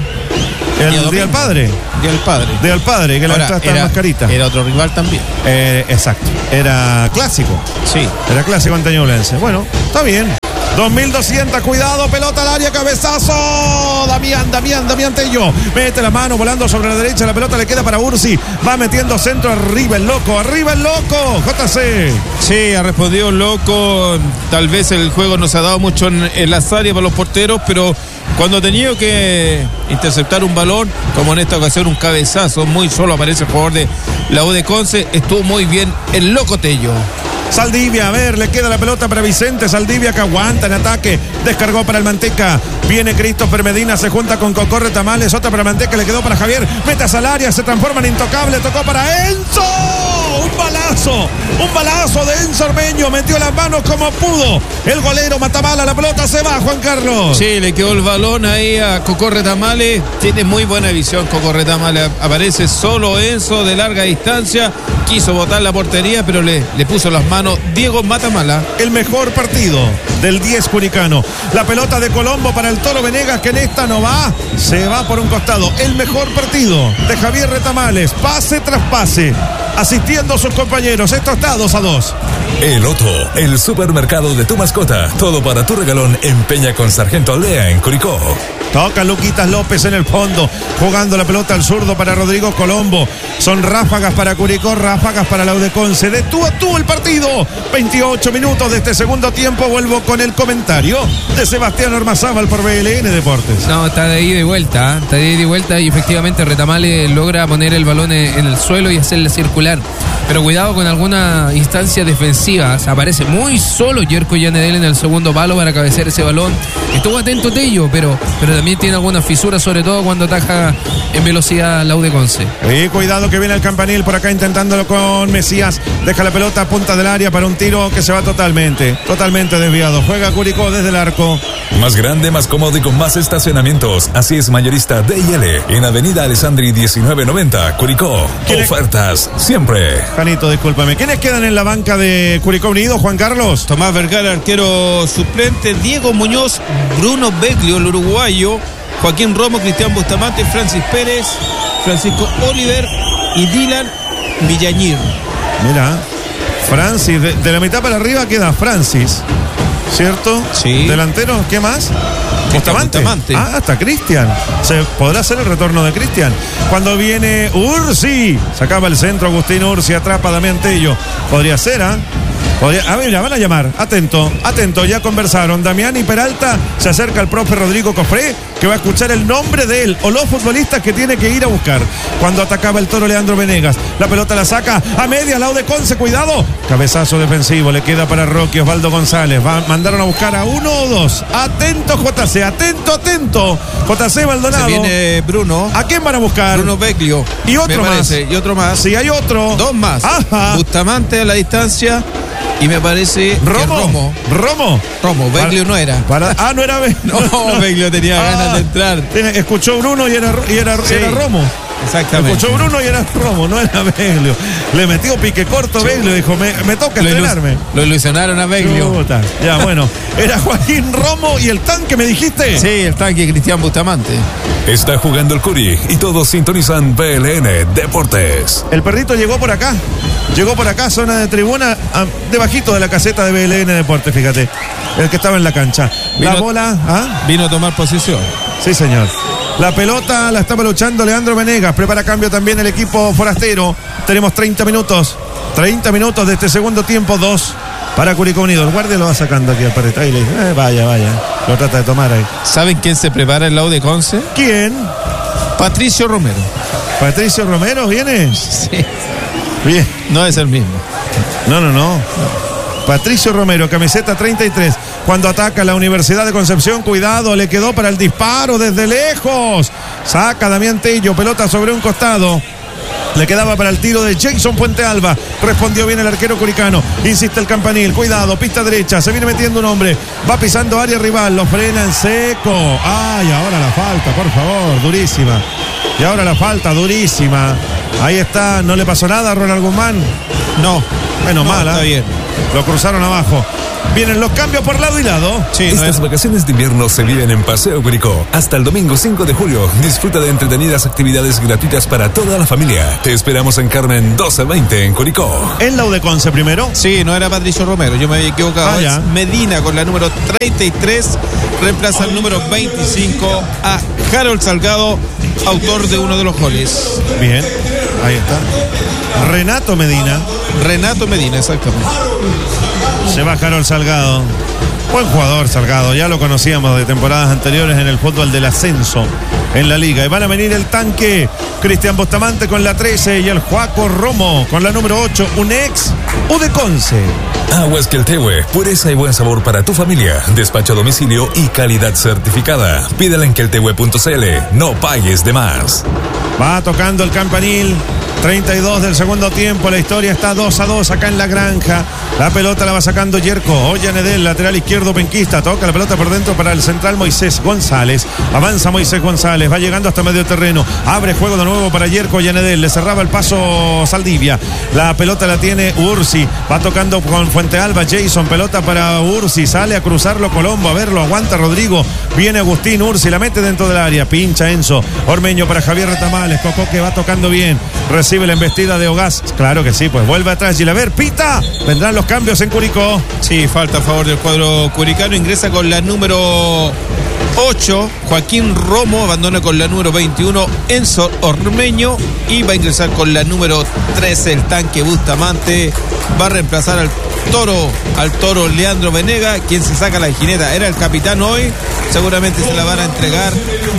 El Día Día del domingo. Padre. Día del Padre. Día del Padre, que la Ahora, entrada está era, más carita. era otro rival también. Eh, exacto. Era clásico. Sí. Era clásico anteñulense. Bueno, está bien. dos mil doscientos, cuidado, pelota al área, cabezazo. Damián, Damián, Damián Tello. Mete la mano volando sobre la derecha, la pelota le queda para Ursi. Va metiendo centro arriba el loco, arriba el loco. J C. Sí, ha respondido loco. Tal vez el juego no se ha dado mucho en, en las áreas para los porteros, pero cuando ha tenido que interceptar un balón, como en esta ocasión un cabezazo, muy solo aparece el jugador de la U de Conce, estuvo muy bien el loco Tello. Saldivia, a ver, le queda la pelota para Vicente. Saldivia que aguanta en ataque. Descargó para el Manteca. Viene Christopher Medina, se junta con Cocorre Tamales. Otra para Manteca, le quedó para Javier. Mete a Salaria, se transforma en intocable. Tocó para Enzo. Un balazo. Un balazo de Enzo Ormeño. Metió las manos como pudo. El golero Matamala, la pelota se va, Juan Carlos. Sí, le quedó el balón ahí a Cocorre Tamales. Tiene muy buena visión Cocorre Tamales. Aparece solo Enzo de larga distancia. Quiso botar la portería, pero le, le puso las manos Diego Matamala. El mejor partido del diez curicano. La pelota de Colombo para el Toro Venegas, que en esta no va. Se va por un costado. El mejor partido de Javier Retamales. Pase tras pase. Asistiendo a sus compañeros. Esto está dos a dos. El Otto, el supermercado de tu mascota. Todo para tu regalón en Peña con Sargento Aldea en Curicó. Toca Luquitas López en el fondo, jugando la pelota al zurdo para Rodrigo Colombo. Son ráfagas para Curicó, ráfagas para la U de Conce. De tú a tú el partido. veintiocho minutos de este segundo tiempo. Vuelvo con el comentario de Sebastián Ormazábal por B L N Deportes. No, está de ida y vuelta, ¿eh? Está de ida y vuelta y efectivamente Retamales logra poner el balón en, en el suelo y hacerle circular. Pero cuidado con alguna instancia defensiva. Se aparece muy solo Yerko Yanedel en el segundo palo para cabecear ese balón. Estuvo atento Tello, pero, pero también tiene algunas fisuras, sobre todo cuando ataja en velocidad la U de Conce. Y cuidado que viene el campanil por acá intentándolo con Mesías. Deja la pelota a punta del área para un tiro que se va totalmente, totalmente desviado. Juega Curicó desde el arco. Más grande, más cómodo y con más estacionamientos. Así es Mayorista D y L en Avenida Alessandri diecinueve noventa, Curicó. Ofertas siempre. Janito, discúlpame. ¿Quiénes quedan en la banca de Curicó Unido, Juan Carlos? Tomás Vergara, arquero suplente. Diego Muñoz, Bruno Beglio, el uruguayo. Joaquín Romo, Cristian Bustamante, Francis Pérez, Francisco Oliver y Dylan Villañir. Mira, Francis, de, de la mitad para arriba queda Francis, ¿cierto? Sí. Delantero, ¿qué más? Bustamante. Bustamante. Ah, hasta Cristian. ¿Se podrá hacer el retorno de Cristian? Cuando viene Ursi, sacaba el centro Agustín Ursi, atrapa a Damián Tello. Podría ser, ¿ah? ¿eh? A ver, ya van a llamar. Atento, atento, ya conversaron. Damián y Peralta. Se acerca el profe Rodrigo Cofré, que va a escuchar el nombre de él o los futbolistas que tiene que ir a buscar. Cuando atacaba el Toro Leandro Venegas, la pelota la saca a media, lado de Conce, cuidado. Cabezazo defensivo, le queda para Rocky Osvaldo González. Va, mandaron a buscar a uno o dos. Atento J C, atento, atento. J C Maldonado. Se viene Bruno. ¿A quién van a buscar? Bruno Beglio. Y otro me más. parece, Y otro más. Si hay otro. Dos más. Ajá. Bustamante a la distancia. Y me parece Romo. que Romo. Romo. Romo, Beglio no era. Para, ah, no era Beglio. No, Beglio tenía Ah, ganas de entrar. tiene- Escuchó Bruno y era, y era, Sí. era Romo. Exactamente. Escuchó Bruno y era Romo, no era Beglio. Le metió pique corto Beglio, dijo, me, me toca Lo, ilu- estrenarme. lo ilusionaron a Beglio. Chuta. Ya, bueno. Era Joaquín Romo y el tanque, me dijiste. Sí, el tanque Cristian Bustamante. Está jugando el Curi y todos sintonizan B L N Deportes. El perrito llegó por acá. Llegó por acá, zona de tribuna, ah, debajito de la caseta de B L N Deportes, fíjate. El que estaba en la cancha. La Vino- bola, ¿ah? Vino a tomar posición. Sí, señor. La pelota la estaba luchando Leandro Venegas. Prepara cambio también el equipo forastero. Tenemos treinta minutos. treinta minutos de este segundo tiempo. Dos para Curicó Unido. El guardia lo va sacando aquí al Pareta y le dice, eh, vaya, vaya. Lo trata de tomar ahí. ¿Saben quién se prepara el lado de Conce? ¿Quién? Patricio Romero. ¿Patricio Romero viene? Sí. Bien. No es el mismo. No, no, no. Patricio Romero, camiseta treinta y tres. Cuando ataca la Universidad de Concepción, cuidado, le quedó para el disparo desde lejos. Saca Damián Tello, pelota sobre un costado. Le quedaba para el tiro de Jason Puente Alba. Respondió bien el arquero curicano. Insiste el campanil. Cuidado, pista derecha. Se viene metiendo un hombre. Va pisando área rival. Lo frena en seco. Ay, ahora la falta, por favor. Durísima. Y ahora la falta, durísima. Ahí está. ¿No le pasó nada a Ronald Guzmán? No. Menos no, mal, ¿eh? Está bien. Lo cruzaron abajo. Vienen los cambios por lado y lado. Sí, Estas no es... vacaciones de invierno se viven en Paseo Curicó. Hasta el domingo cinco de julio. Disfruta de entretenidas actividades gratuitas para toda la familia. Te esperamos en Carmen doce veinte en Curicó. ¿En la U de Conce primero? Sí, no era Patricio Romero, yo me había equivocado. Ah, ya. Es Medina con la número treinta y tres. Reemplaza el número veinticinco a Harold Salgado, autor de uno de los goles. Bien, ahí está. Renato Medina. Renato Medina, exactamente. Se va Harold Salgado. Buen jugador Salgado, ya lo conocíamos de temporadas anteriores en el fútbol del ascenso en la liga. Y van a venir el tanque Cristian Bustamante con la trece y el Juaco Romo con la número ocho, un ex U de Conce. Aguas Queltehue, pureza y buen sabor para tu familia. Despacho a domicilio y calidad certificada. Pídela en queltehue punto c l. No pagues de más. Va tocando el campanil. treinta y dos del segundo tiempo, la historia está dos a dos acá en la granja. La pelota la va sacando Yerko Ollanedel, lateral izquierdo penquista, toca la pelota por dentro para el central Moisés González. Avanza Moisés González, va llegando hasta medio terreno, abre juego de nuevo para Yerko Ollanedel, le cerraba el paso Saldivia. La pelota la tiene Ursi, va tocando con Fuente Alba, Jason, pelota para Ursi, sale a cruzarlo Colombo, a verlo, aguanta Rodrigo, viene Agustín Ursi, la mete dentro del área, pincha Enzo Ormeño para Javier Retamales, Coco que va tocando bien. Recibe la embestida de Ogaz. Claro que sí, pues vuelve atrás Gilaver. Pita. Vendrán los cambios en Curicó. Sí, falta a favor del cuadro curicano. Ingresa con la número ocho. Joaquín Romo abandona con la número veintiuno. Enzo Ormeño. Y va a ingresar con la número trece. El tanque Bustamante. Va a reemplazar al toro, al toro Leandro Venega, quien se saca la jineta. Era el capitán hoy. Seguramente se la van a entregar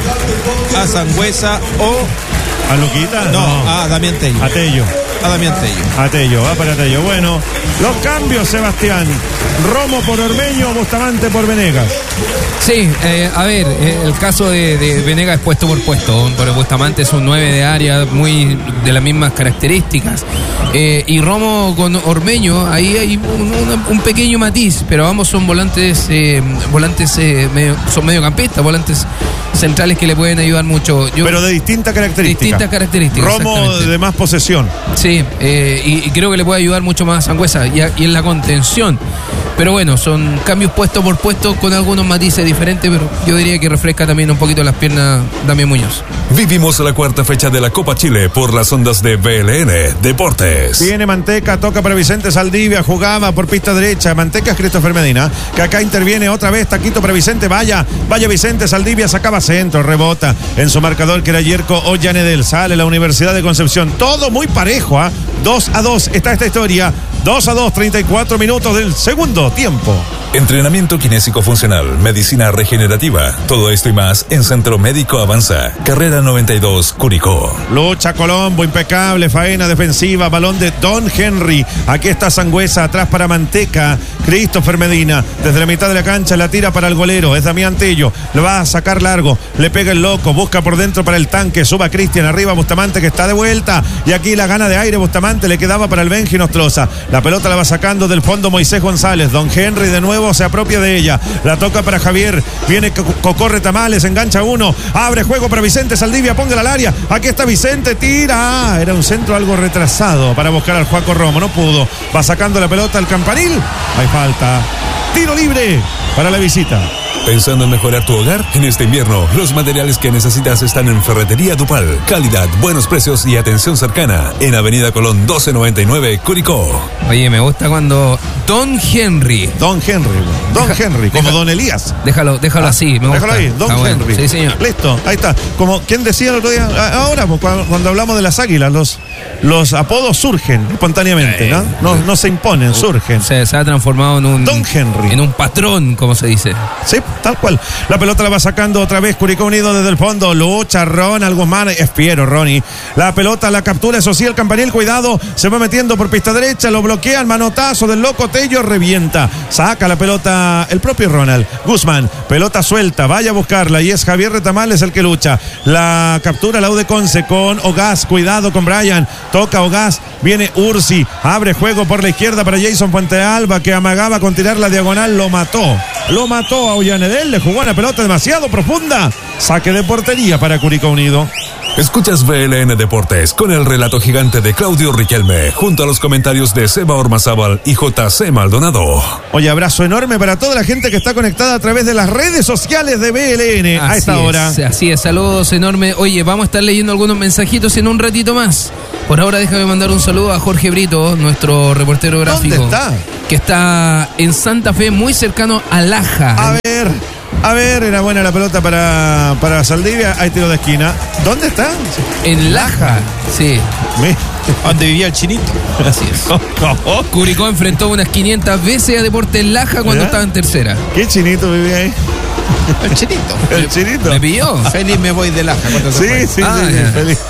a Sangüesa o... ¿A Luquita? No, no, a Damián Tello. A Tello. A Damián Tello. A Tello, va para Tello. Bueno, los cambios, Sebastián. Romo por Ormeño, Bustamante por Venegas. Sí, eh, a ver, eh, el caso de, de Venegas es puesto por puesto. Pero Bustamante es un nueve de área muy de las mismas características. Eh, y Romo con Ormeño, ahí hay un, un, un pequeño matiz, pero ambos son volantes, eh, volantes eh, medio, son mediocampistas, volantes centrales que le pueden ayudar mucho. Yo, pero de distinta característica. Distintas características. Romo de más posesión. Sí, eh, y, y creo que le puede ayudar mucho más a Sangüesa y, a, y en la contención. Pero bueno, son cambios puesto por puesto con algunos matices diferentes, pero yo diría que refresca también un poquito las piernas Damián Muñoz. Vivimos la cuarta fecha de la Copa Chile por las ondas de B L N Deportes. Viene Manteca, toca para Vicente Saldivia, jugaba por pista derecha. Manteca es Christopher Medina, que acá interviene otra vez, taquito para Vicente, vaya, vaya Vicente Saldivia, sacaba centro, rebota en su marcador que era Yerko Ollanedel, sale la Universidad de Concepción, todo muy parejo, ¿ah? ¿eh? dos a dos está esta historia, dos a dos, treinta y cuatro minutos del segundo tiempo. Entrenamiento kinésico funcional, medicina regenerativa, todo esto y más en Centro Médico Avanza, carrera noventa y dos, Curicó. Lucha Colombo, impecable, faena defensiva, balón de Don Henry, aquí está Sangüesa, atrás para Manteca, Christopher Medina, desde la mitad de la cancha la tira para el golero, es Damián Tello, lo va a sacar largo, le pega el loco, busca por dentro para el tanque, suba Cristian, arriba Bustamante que está de vuelta, y aquí la gana de aire Bustamante, le quedaba para el Benji Nostroza, la pelota la va sacando del fondo Moisés González, Don Henry de nuevo se apropia de ella, la toca para Javier, viene Cocorre Tamales, engancha uno, abre juego para Vicente Saldivia, póngala al área, aquí está Vicente, tira, era un centro algo retrasado para buscar al Juaco Romo, no pudo, va sacando la pelota al campanil, hay falta, tiro libre para la visita. ¿Pensando en mejorar tu hogar? En este invierno, los materiales que necesitas están en Ferretería Dupal. Calidad, buenos precios y atención cercana. En Avenida Colón doce noventa y nueve, Curicó. Oye, me gusta cuando Don Henry. Don Henry. Don deja, Henry, como deja, Don Elías. Déjalo, déjalo ah, así, me déjalo gusta. ahí, Don ah, Henry. Bueno. Sí, señor. Listo, ahí está. Como quien decía el otro día, ahora, cuando, cuando hablamos de las águilas, los, los apodos surgen espontáneamente, ¿no? No, no se imponen, surgen. Se, se ha transformado en un... Don Henry. En un patrón, como se dice. Sí, tal cual. La pelota la va sacando otra vez Curicó Unido desde el fondo. Lucha Ronald Guzmán. Es fiero, Ronnie. La pelota la captura, eso sí, el Campanil. Cuidado. Se va metiendo por pista derecha. Lo bloquea. El manotazo del loco Tello. Revienta. Saca la pelota el propio Ronald Guzmán. Pelota suelta. Vaya a buscarla. Y es Javier Retamales el que lucha. La captura la U de Conce con Ogaz. Cuidado con Brian. Toca Ogaz. Viene Ursi. Abre juego por la izquierda para Jason Puentealba, que amagaba con tirar la diagonal. Lo mató. Lo mató a Ullanedel. Le jugó una pelota demasiado profunda. Saque de portería para Curicó Unido. Escuchas V L N Deportes con el relato gigante de Claudio Riquelme, junto a los comentarios de Seba Ormazábal y J C Maldonado. Oye, abrazo enorme para toda la gente que está conectada a través de las redes sociales de V L N así a esta es, hora. Así es, saludos enormes. Oye, vamos a estar leyendo algunos mensajitos en un ratito más. Por ahora déjame mandar un saludo a Jorge Brito, nuestro reportero gráfico. ¿Dónde está? Que está en Santa Fe, muy cercano a Laja. A ver... A ver, era buena la pelota para, para Saldivia. Hay tiro de esquina. ¿Dónde está? En Laja, sí. Me... ¿Dónde vivía el chinito? Así es. ¿Cómo? Curicó enfrentó unas quinientas veces a Deportes Laja cuando ¿Ya? estaba en tercera. ¿Qué chinito vivía ahí? El chinito. El chinito. ¿Me pilló? Feliz me voy de Laja. Sí, sí, sí, Ah, sí, ya. feliz.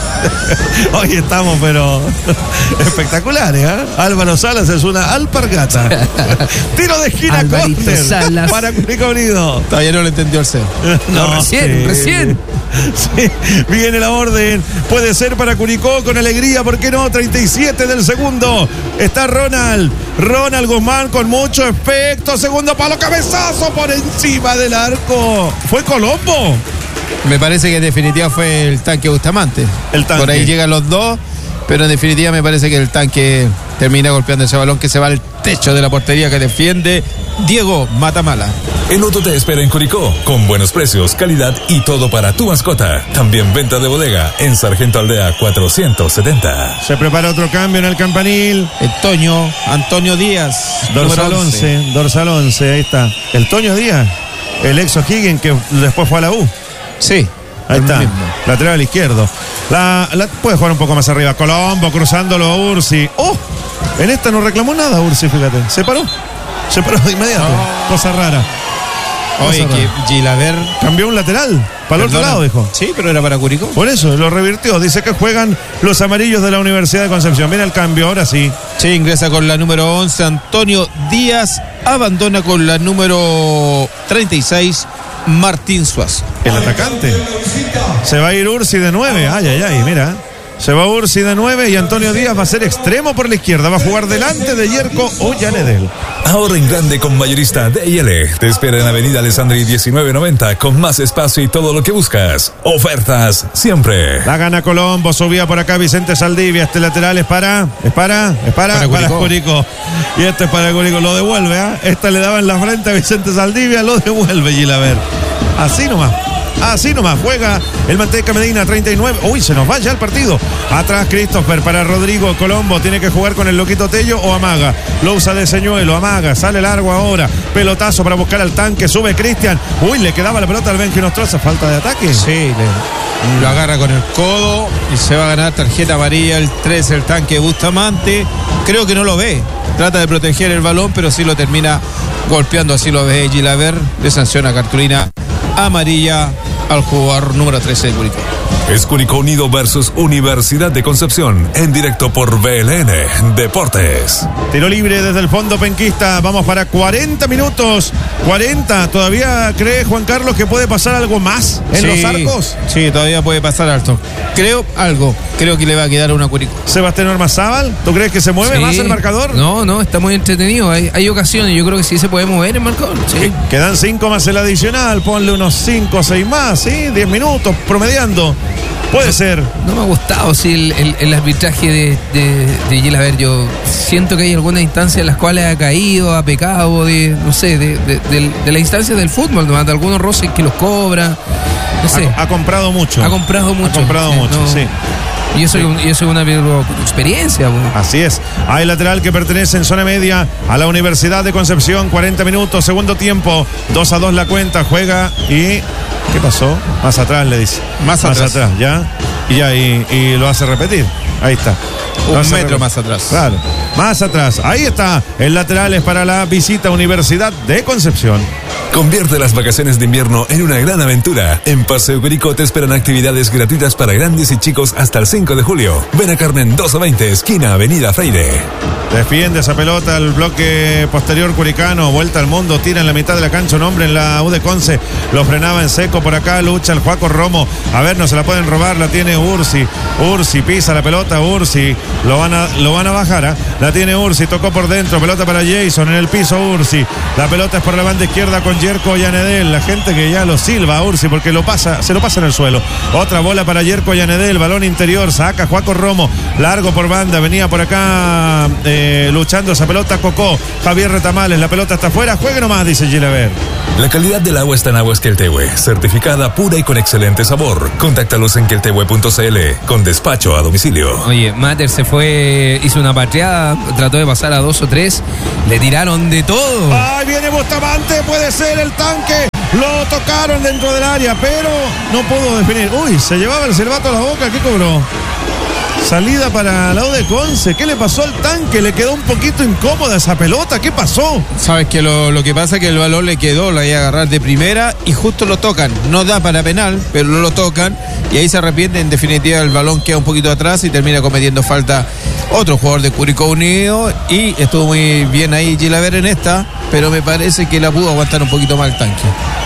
Hoy estamos, pero espectaculares, ¿eh? Álvaro Salas es una alpargata. Tiro de esquina, Alvarito córner Salas. para Curicó Unido. Todavía no lo entendió el C E O. No, recién, recién. Sí, viene la orden. Puede ser para Curicó con alegría, ¿por qué no? treinta y siete del segundo. Está Ronald. Ronald Guzmán con mucho efecto. Segundo palo, cabezazo por encima del arco. ¿Fue Colombo? Me parece que en definitiva fue el tanque Bustamante. El tanque. Por ahí llegan los dos, pero en definitiva me parece que el tanque termina golpeando ese balón que se va al techo de la portería que defiende Diego Matamala. El Otto te espera en Curicó, con buenos precios, calidad y todo para tu mascota. También venta de bodega en Sargento Aldea cuatrocientos setenta. Se prepara otro cambio en el Campanil. El Toño, Antonio Díaz. Dorsal número once, dorsal once, ahí está. El Toño Díaz, el ex O'Higgins que después fue a la U. Sí. Ahí el está, mismo. lateral izquierdo. La, la, puede jugar un poco más arriba. Colombo cruzándolo a Ursi. ¡Oh! En esta no reclamó nada Ursi, fíjate. Se paró. Se paró de inmediato. Oh. Cosa rara. Oye, Cosa que rara. Gilaver. Cambió un lateral. Para el otro Perdona. lado, dijo. Sí, pero era para Curicó. Por eso, lo revirtió. Dice que juegan los amarillos de la Universidad de Concepción. Viene el cambio, ahora sí. Sí, ingresa con la número once, Antonio Díaz. Abandona con la número treinta y seis, Martín Suazo. El atacante. Se va a ir Ursi de nueve. Ay, ay, ay, mira. Se va Ursi de nueve y Antonio Díaz va a ser extremo por la izquierda. Va a jugar delante de Yerko Ullanedel. Ahorra en grande con Mayorista D y L. Te espera en Avenida Alessandri diecinueve noventa con más espacio y todo lo que buscas. Ofertas siempre. La gana Colombo, subía por acá Vicente Saldivia. Este lateral es para, es para, es para, Para para Curicó. Curicó. Y este es para Curicó, lo devuelve, ¿ah? Esta le daba en la frente a Vicente Saldivia, lo devuelve Gilaver. Así nomás. Así nomás, juega el Manteca Medina, treinta y nueve. Uy, se nos va ya el partido. Atrás Christopher para Rodrigo Colombo. Tiene que jugar con el loquito Tello o amaga. Lo usa de señuelo, amaga. Sale largo ahora. Pelotazo para buscar al tanque. Sube Cristian. Uy, le quedaba la pelota al Benji Nostroza. Falta de ataque. Sí, le- lo agarra con el codo y se va a ganar tarjeta amarilla el tres, el tanque Bustamante. Creo que no lo ve. Trata de proteger el balón, pero sí lo termina golpeando. Así lo ve Gilaver. Le sanciona cartulina amarilla al jugador número trece de Curicó. Es Curicó Unido versus Universidad de Concepción, en directo por V L N Deportes. Tiro libre desde el fondo penquista. Vamos para cuarenta minutos. cuarenta. ¿Todavía cree Juan Carlos que puede pasar algo más en Sí, los arcos? Sí, todavía puede pasar alto. Creo algo. Creo que le va a quedar una Curicó. Sebastián Ormazábal, ¿tú crees que se mueve Sí. más el marcador? No, no, está muy entretenido. Hay, hay ocasiones, yo creo que sí se puede mover el marcador. Sí. Quedan cinco más el adicional. Ponle unos cinco o seis más, ¿sí? diez minutos promediando. Puede ser. No me ha gustado sí, el, el, el arbitraje de, de, de Gilaver. Yo siento que hay algunas instancias en las cuales ha caído, ha pecado de, no sé, de, de, de, de las instancias del fútbol, ¿no? De algunos roces que los cobra. No sé. Ha, ha comprado mucho. Ha comprado mucho. Ha comprado sí, mucho, no. sí. Y eso, sí. y eso es una experiencia. Bueno. Así es. Hay lateral que pertenece en zona media a la Universidad de Concepción. cuarenta minutos, segundo tiempo. dos a dos la cuenta. Juega y... ¿Qué pasó? Más atrás le dice. Más, más atrás. atrás, ya. Y ya, y, y lo hace repetir. Ahí está. Un metro metro más atrás. Claro. Más atrás. Ahí está. El lateral es para la visita Universidad de Concepción. Convierte las vacaciones de invierno en una gran aventura. En Paseo Curicó te esperan actividades gratuitas para grandes y chicos hasta el cinco de julio. Ven a Carmen doscientos veinte, esquina Avenida Freire. Defiende esa pelota el bloque posterior curicano. Vuelta al mundo, tira en la mitad de la cancha un hombre en la U de Conce. Lo frenaba en seco por acá, lucha el Juaco Romo. A ver, no se la pueden robar, la tiene Ursi. Ursi pisa la pelota, Ursi. Lo van a, lo van a bajar, ¿eh? La tiene Ursi, tocó por dentro, pelota para Jason, en el piso Ursi. La pelota es por la banda izquierda con Yerko Yanedel. La gente que ya lo silba a Ursi porque lo pasa, se lo pasa en el suelo. Otra bola para Yerko Yanedel, balón interior, saca Juaco Romo. Largo por banda, venía por acá eh, luchando esa pelota Cocó. Javier Retamales, la pelota está afuera, juegue nomás, dice Gilaver. La calidad del agua está en Aguas Queltehue, certificada pura y con excelente sabor. Contáctalos en queltehue punto cl con despacho a domicilio. Oye, Mater se fue, hizo una patriada, trató de pasar a dos o tres, le tiraron de todo. ¡Ay, viene Bustamante! Puede ser el tanque. Lo tocaron dentro del área, pero no pudo definir. Uy, se llevaba el silbato a la boca. ¿Qué cobró? Salida para la U de Conce. ¿Qué le pasó al tanque? Le quedó un poquito incómoda esa pelota. ¿Qué pasó? Sabes que lo, lo que pasa es que el balón le quedó, lo iba a agarrar de primera y justo lo tocan. No da para penal, pero no lo tocan y ahí se arrepiente. En definitiva, el balón queda un poquito atrás y termina cometiendo falta otro jugador de Curicó Unido. Y estuvo muy bien ahí Gilaver en esta, pero me parece que la pudo aguantar un poquito más el tanque.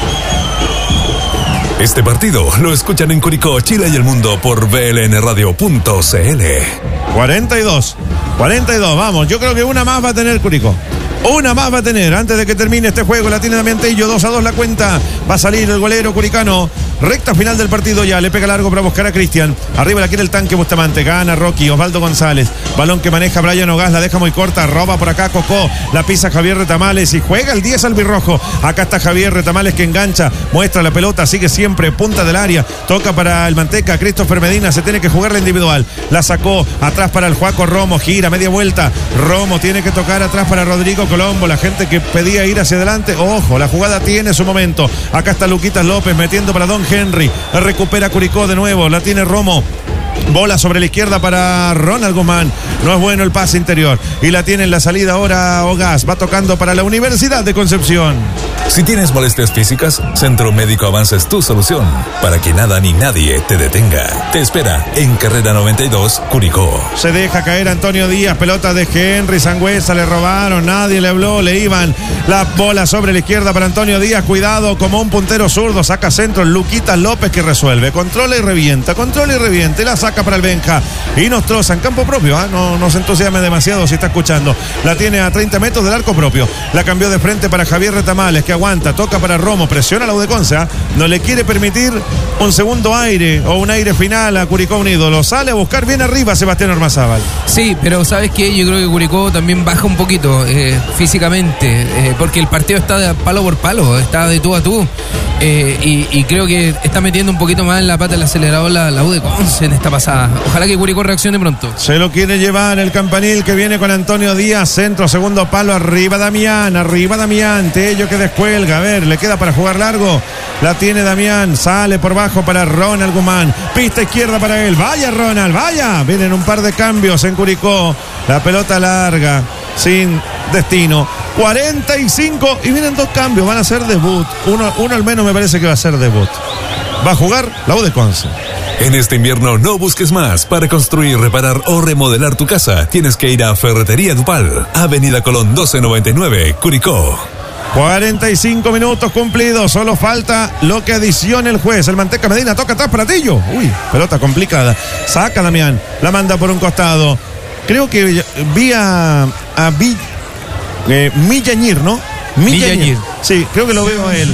Este partido lo escuchan en Curicó, Chile y el mundo por b l n radio punto c l. cuarenta y dos. cuarenta y dos, vamos. Yo creo que una más va a tener Curicó. Una más va a tener antes de que termine este juego. La tiene Damián Tello, dos a dos la cuenta. Va a salir el golero curicano. Recta final del partido ya. Le pega largo para buscar a Cristian. Arriba la quiere el tanque Bustamante. Gana Rocky. Osvaldo González. Balón que maneja Brian Ogás. La deja muy corta. Roba por acá Cocó. La pisa Javier Retamales. Y juega el diez albirrojo. Acá está Javier Retamales que engancha. Muestra la pelota. Sigue siempre. Punta del área. Toca para el Manteca. Christopher Medina. Se tiene que jugar la individual. La sacó. Atrás para el Juaco Romo. Gira media vuelta. Romo tiene que tocar atrás para Rodrigo Colombo. La gente que pedía ir hacia adelante. Ojo. La jugada tiene su momento. Acá está Luquitas López metiendo para Don Henry. Recupera Curicó de nuevo. La tiene Romo. Bola sobre la izquierda para Ronald Guzmán. No es bueno el pase interior. Y la tiene en la salida ahora Ogás. Va tocando para la Universidad de Concepción. Si tienes molestias físicas, Centro Médico Avance es tu solución. Para que nada ni nadie te detenga. Te espera en Carrera noventa y dos, Curicó. Se deja caer Antonio Díaz. Pelota de Henry. Sangüesa le robaron. Nadie le habló. Le iban. La bola sobre la izquierda para Antonio Díaz. Cuidado como un puntero zurdo. Saca centro. Luquitas López que resuelve. Controla y revienta. Controla y revienta. Y la saca para el Benja. Y nos troza en campo propio. ¿eh? No nos entusiasme demasiado si está escuchando. La tiene a treinta metros del arco propio. La cambió de frente para Javier Retamales que aguanta. Toca para Romo. Presiona a la U de Conce. ¿eh? No le quiere permitir un segundo aire o un aire final a Curicó Unido. Lo sale a buscar bien arriba Sebastián Ormazábal. Sí, pero ¿sabes qué? Yo creo que Curicó también baja un poquito eh, físicamente. Eh, porque el partido está de palo por palo. Está de tú a tú. Eh, y, y creo que está metiendo un poquito más en la pata del acelerador la, la U de Conce en esta pasada. Ojalá que Curicó reaccione pronto. Se lo quiere llevar el campanil que viene con Antonio Díaz. Centro, segundo palo, arriba Damián, arriba Damián. Tello que descuelga. A ver, le queda para jugar largo. La tiene Damián, sale por bajo para Ronald Guzmán. Pista izquierda para él. Vaya Ronald, vaya. Vienen un par de cambios en Curicó. La pelota larga, sin destino. cuarenta y cinco y vienen dos cambios. Van a ser debut. Uno, uno al menos me parece que va a ser debut. Va a jugar la U de Conce. En este invierno no busques más. Para construir, reparar o remodelar tu casa, tienes que ir a Ferretería Dupal, Avenida Colón doce noventa y nueve, Curicó. cuarenta y cinco minutos cumplidos. Solo falta lo que adicione el juez. El Manteca Medina toca atrás para Tillo. Uy, pelota complicada. Saca Damián. La manda por un costado. Creo que vi a, a Vi, eh, Millañir, ¿no? Millañir. Sí, creo que lo veo a él.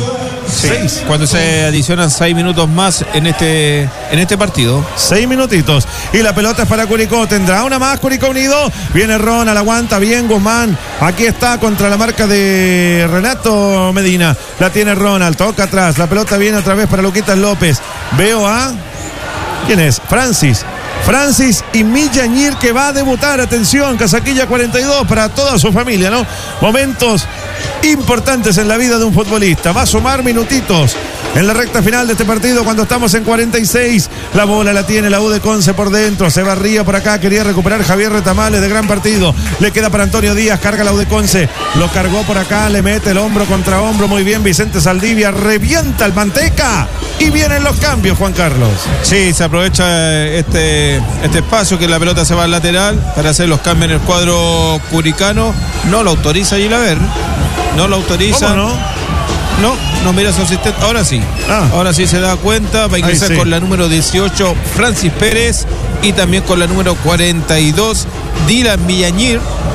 Sí, Seis. cuando se adicionan seis minutos más en este, en este partido. Seis minutitos. Y la pelota es para Curicó. Tendrá una más Curicó Unido. Viene Ronald, aguanta bien Guzmán. Aquí está contra la marca de Renato Medina. La tiene Ronald. Toca atrás. La pelota viene otra vez para Luquitas López. Veo a... ¿Quién es? Francis. Francis y Millañir, que va a debutar. Atención, Casaquilla cuarenta y dos para toda su familia, ¿no? Momentos importantes en la vida de un futbolista. Va a sumar minutitos en la recta final de este partido cuando estamos en cuarenta y seis. La bola la tiene la U de Conce por dentro. Se barría por acá. Quería recuperar Javier Retamales de gran partido. Le queda para Antonio Díaz. Carga la U de Conce. Lo cargó por acá. Le mete el hombro contra hombro. Muy bien Vicente Saldivia. Revienta el Manteca. Y vienen los cambios, Juan Carlos. Sí, se aprovecha este, este espacio que la pelota se va al lateral para hacer los cambios en el cuadro curicano. No lo autoriza Gilaver. No lo autoriza. ¿Cómo no? No, no mira su asistente. Ahora sí. Ah. Ahora sí se da cuenta. Va a ingresar sí. con la número dieciocho, Francis Pérez. Y también con la número cuarenta y dos, Dylan Villañir.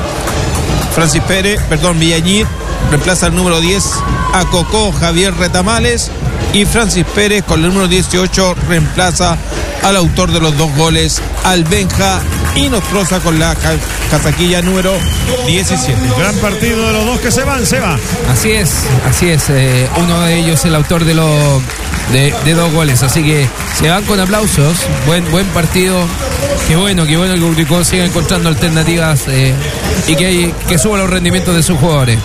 Francis Pérez, perdón, Villañir. Reemplaza al número diez a Cocó Javier Retamales. Y Francis Pérez con el número dieciocho reemplaza al autor de los dos goles, al Benja Inostroza, con la casaquilla número diecisiete. Gran partido de los dos que se van, se va. Así es, así es. Eh, uno de ellos el autor de los de, de dos goles. Así que se van con aplausos. Buen, buen partido. Qué bueno, qué bueno que Curicó siga encontrando alternativas eh, y que, que suba los rendimientos de sus jugadores.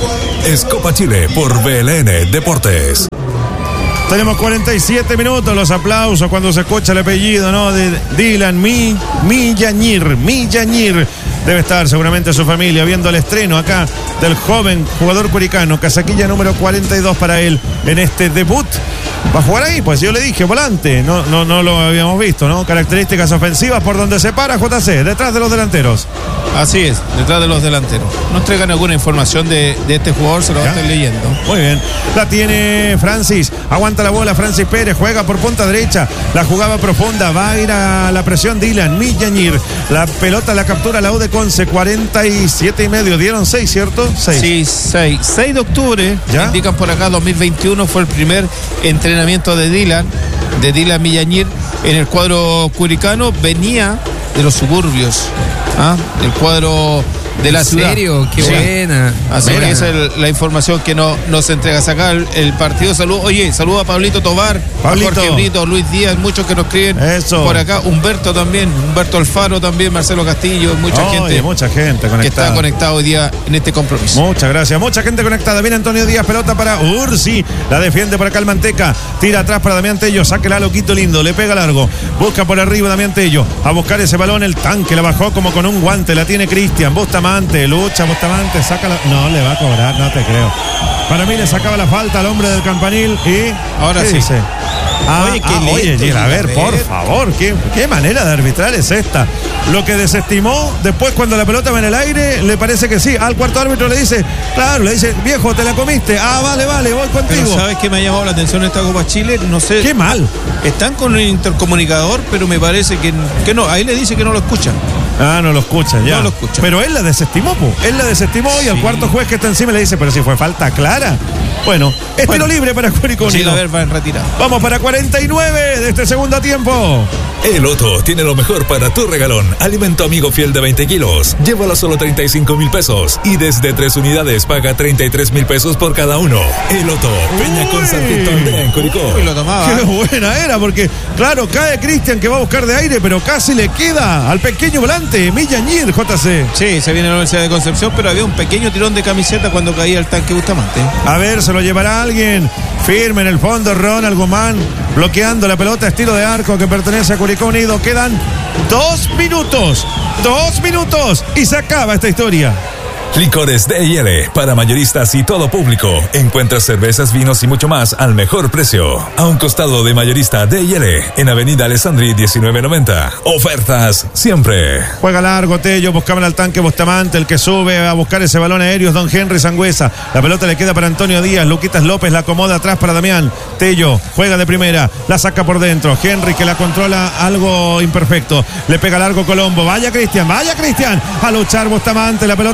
Es Copa Chile por B L N Deportes. Tenemos cuarenta y siete minutos, los aplausos cuando se escucha el apellido, ¿no? De Dylan Mi, Millañir, Millañir. Debe estar seguramente su familia viendo el estreno acá del joven jugador curicano. Casaquilla número cuarenta y dos para él en este debut. Va a jugar ahí, pues yo le dije, volante. No, no, no lo habíamos visto, ¿no? Características ofensivas por donde se para J C, detrás de los delanteros. Así es, detrás de los delanteros. Nos traigan alguna información de, de este jugador, se lo va a estar leyendo. Muy bien. La tiene Francis. Aguanta la bola Francis Pérez. Juega por punta derecha. La jugaba profunda. Va a ir a la presión Dylan Millañir. La pelota la captura la U de Conce. cuarenta y siete y medio. Dieron seis, ¿cierto? seis. Sí, seis. seis de octubre. ¿Ya? Indican por acá, dos mil veintiuno fue el primer entrenamiento de Dylan, de Dylan Millañir en el cuadro curicano. Venía de los suburbios. ¿Ah? El cuadro de la ¿En ciudad. serio? Qué Sí. buena. Así Buena. que esa es el- la información que no, nos entrega acá el, el partido. Salud, oye, saludo a Pablito Tobar, Pablito. a Jorge Brito, Luis Díaz, muchos que nos escriben Eso. por acá. Humberto también, Humberto Alfaro también, Marcelo Castillo, mucha Oye, gente mucha gente que conectada. está conectada hoy día en este compromiso. Muchas gracias, mucha gente conectada. Viene Antonio Díaz, pelota para Ursi. La defiende por acá el Manteca. Tira atrás para Damián Tello. Sáquela, loquito lindo. Le pega largo. Busca por arriba Damián Tello. A buscar ese balón. El tanque la bajó como con un guante. La tiene Cristian. Bustamante. Lucha Bustamante. Saca la... No, le va a cobrar. No te creo. Para mí le sacaba la falta al hombre del campanil. Y. Ahora ¿qué sí. dice? Ah, Oye, qué ah, oye, lento, Gil, a ver, por Gilabert. favor, ¿qué, qué manera de arbitrar es esta. Lo que desestimó después cuando la pelota va en el aire, le parece que sí. Al cuarto árbitro le dice, claro, le dice, viejo, te la comiste. Ah, vale, vale, voy Pero contigo. ¿sabes qué me ha llamado la atención esta Copa Chile? No sé. Qué mal. Están con el intercomunicador, pero me parece que, que no. Ahí le dice que no lo escuchan. Ah, no lo escucha, ya. No lo escucha. Pero él la desestimó, po. Él la desestimó y al Sí. cuarto juez que está encima le dice, pero si fue falta clara. Bueno, es Bueno. tiro libre para Curicó Unido. Gilaver va en retirada. Vamos para cuarenta y nueve de este segundo tiempo. El Otto tiene lo mejor para tu regalón. Alimento amigo fiel de veinte kilos. Llévalo a solo treinta y cinco mil pesos. Y desde tres unidades paga treinta y tres mil pesos por cada uno. El Otto, Peña con Uy. Sargento Andrea en Curicó. Y lo tomaba. Qué buena era, porque claro, cae Cristian que va a buscar de aire, pero casi le queda al pequeño volante, Millañir, J C. Sí, se viene la Universidad de Concepción, pero había un pequeño tirón de camiseta cuando caía el tanque Bustamante. A ver, se lo llevará alguien. Firme en el fondo, Ronald Guzmán, bloqueando la pelota, estilo de arco que pertenece a Curicó Unido. Quedan dos minutos, dos minutos y se acaba esta historia. Licores D y L para mayoristas y todo público. Encuentras cervezas, vinos y mucho más al mejor precio. A un costado de mayorista D y L en Avenida Alessandri diecinueve noventa. Ofertas siempre. Juega largo, Tello, buscaban al tanque Bustamante, el que sube a buscar ese balón aéreo es Don Henry Sangüesa. La pelota le queda para Antonio Díaz, Luquitas López la acomoda atrás para Damián. Tello juega de primera, la saca por dentro. Henry que la controla algo imperfecto. Le pega largo Colombo. Vaya Cristian, vaya Cristian. A luchar Bustamante, la pelota le queda para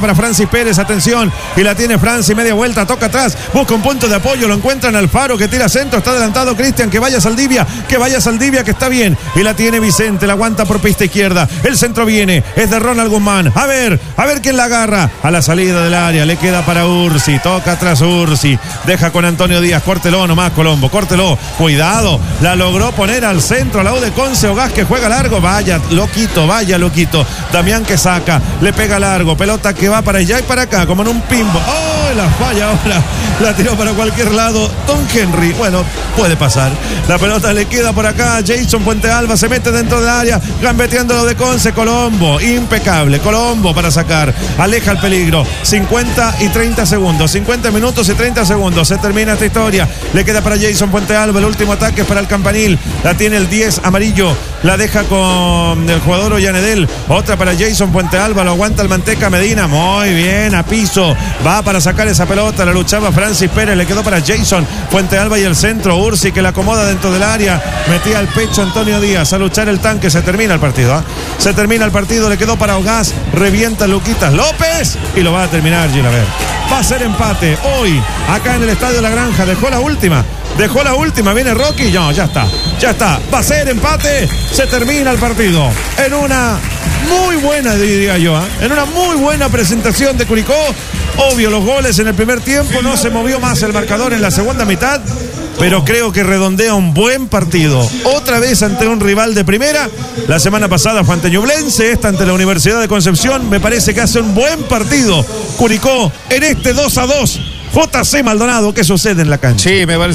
para Francis Pérez, atención, y la tiene Francis, media vuelta, toca atrás, busca un punto de apoyo, lo encuentran Alfaro, que tira centro, está adelantado Cristian, que vaya Saldivia, que vaya Saldivia, que está bien, y la tiene Vicente, la aguanta por pista izquierda, el centro viene, es de Ronald Guzmán, a ver, a ver quién la agarra, a la salida del área, le queda para Ursi, toca atrás Ursi, deja con Antonio Díaz, córtelo nomás Colombo, córtelo, cuidado, la logró poner al centro, a la U de Conce, Ogás que juega largo, vaya loquito, vaya loquito, Damián que saca, le pega largo, pelota que va para allá y para acá, como en un pimbo, ¡oh! La falla ahora, la tiró para cualquier lado, Don Henry, bueno, puede pasar, la pelota le queda por acá, Jason Puente Alba se mete dentro del área, gambeteando lo de Conce, Colombo, impecable, Colombo para sacar, aleja el peligro, cincuenta y treinta segundos, cincuenta minutos y treinta segundos, se termina esta historia, le queda para Jason Puente Alba, el último ataque es para el Campanil, la tiene el diez amarillo, la deja con el jugador Ollanedel, otra para Jason Puente Alba, lo aguanta el Manteca Medina, muy bien, a piso, va para sacar esa pelota, la luchaba Francis Pérez, le quedó para Jason Puente Alba y el centro, Ursi que la acomoda dentro del área, metía al pecho Antonio Díaz, a luchar el tanque, se termina el partido, ¿eh? se termina el partido, le quedó para Ogás, revienta Luquitas López y lo va a terminar Gilaver, va a ser empate hoy, acá en el Estadio La Granja, dejó la última, dejó la última, viene Rocky, no, ya está, ya está, va a ser empate, se termina el partido, en una muy buena, diría yo, ¿eh? en una muy buena presentación de Curicó, obvio los goles en el primer tiempo, no se movió más el marcador en la segunda mitad, pero creo que redondea un buen partido, otra vez ante un rival de primera, la semana pasada fue ante Ñublense, esta ante la Universidad de Concepción, me parece que hace un buen partido Curicó en este dos a dos, J C Maldonado, ¿qué sucede en la cancha? Sí, me parece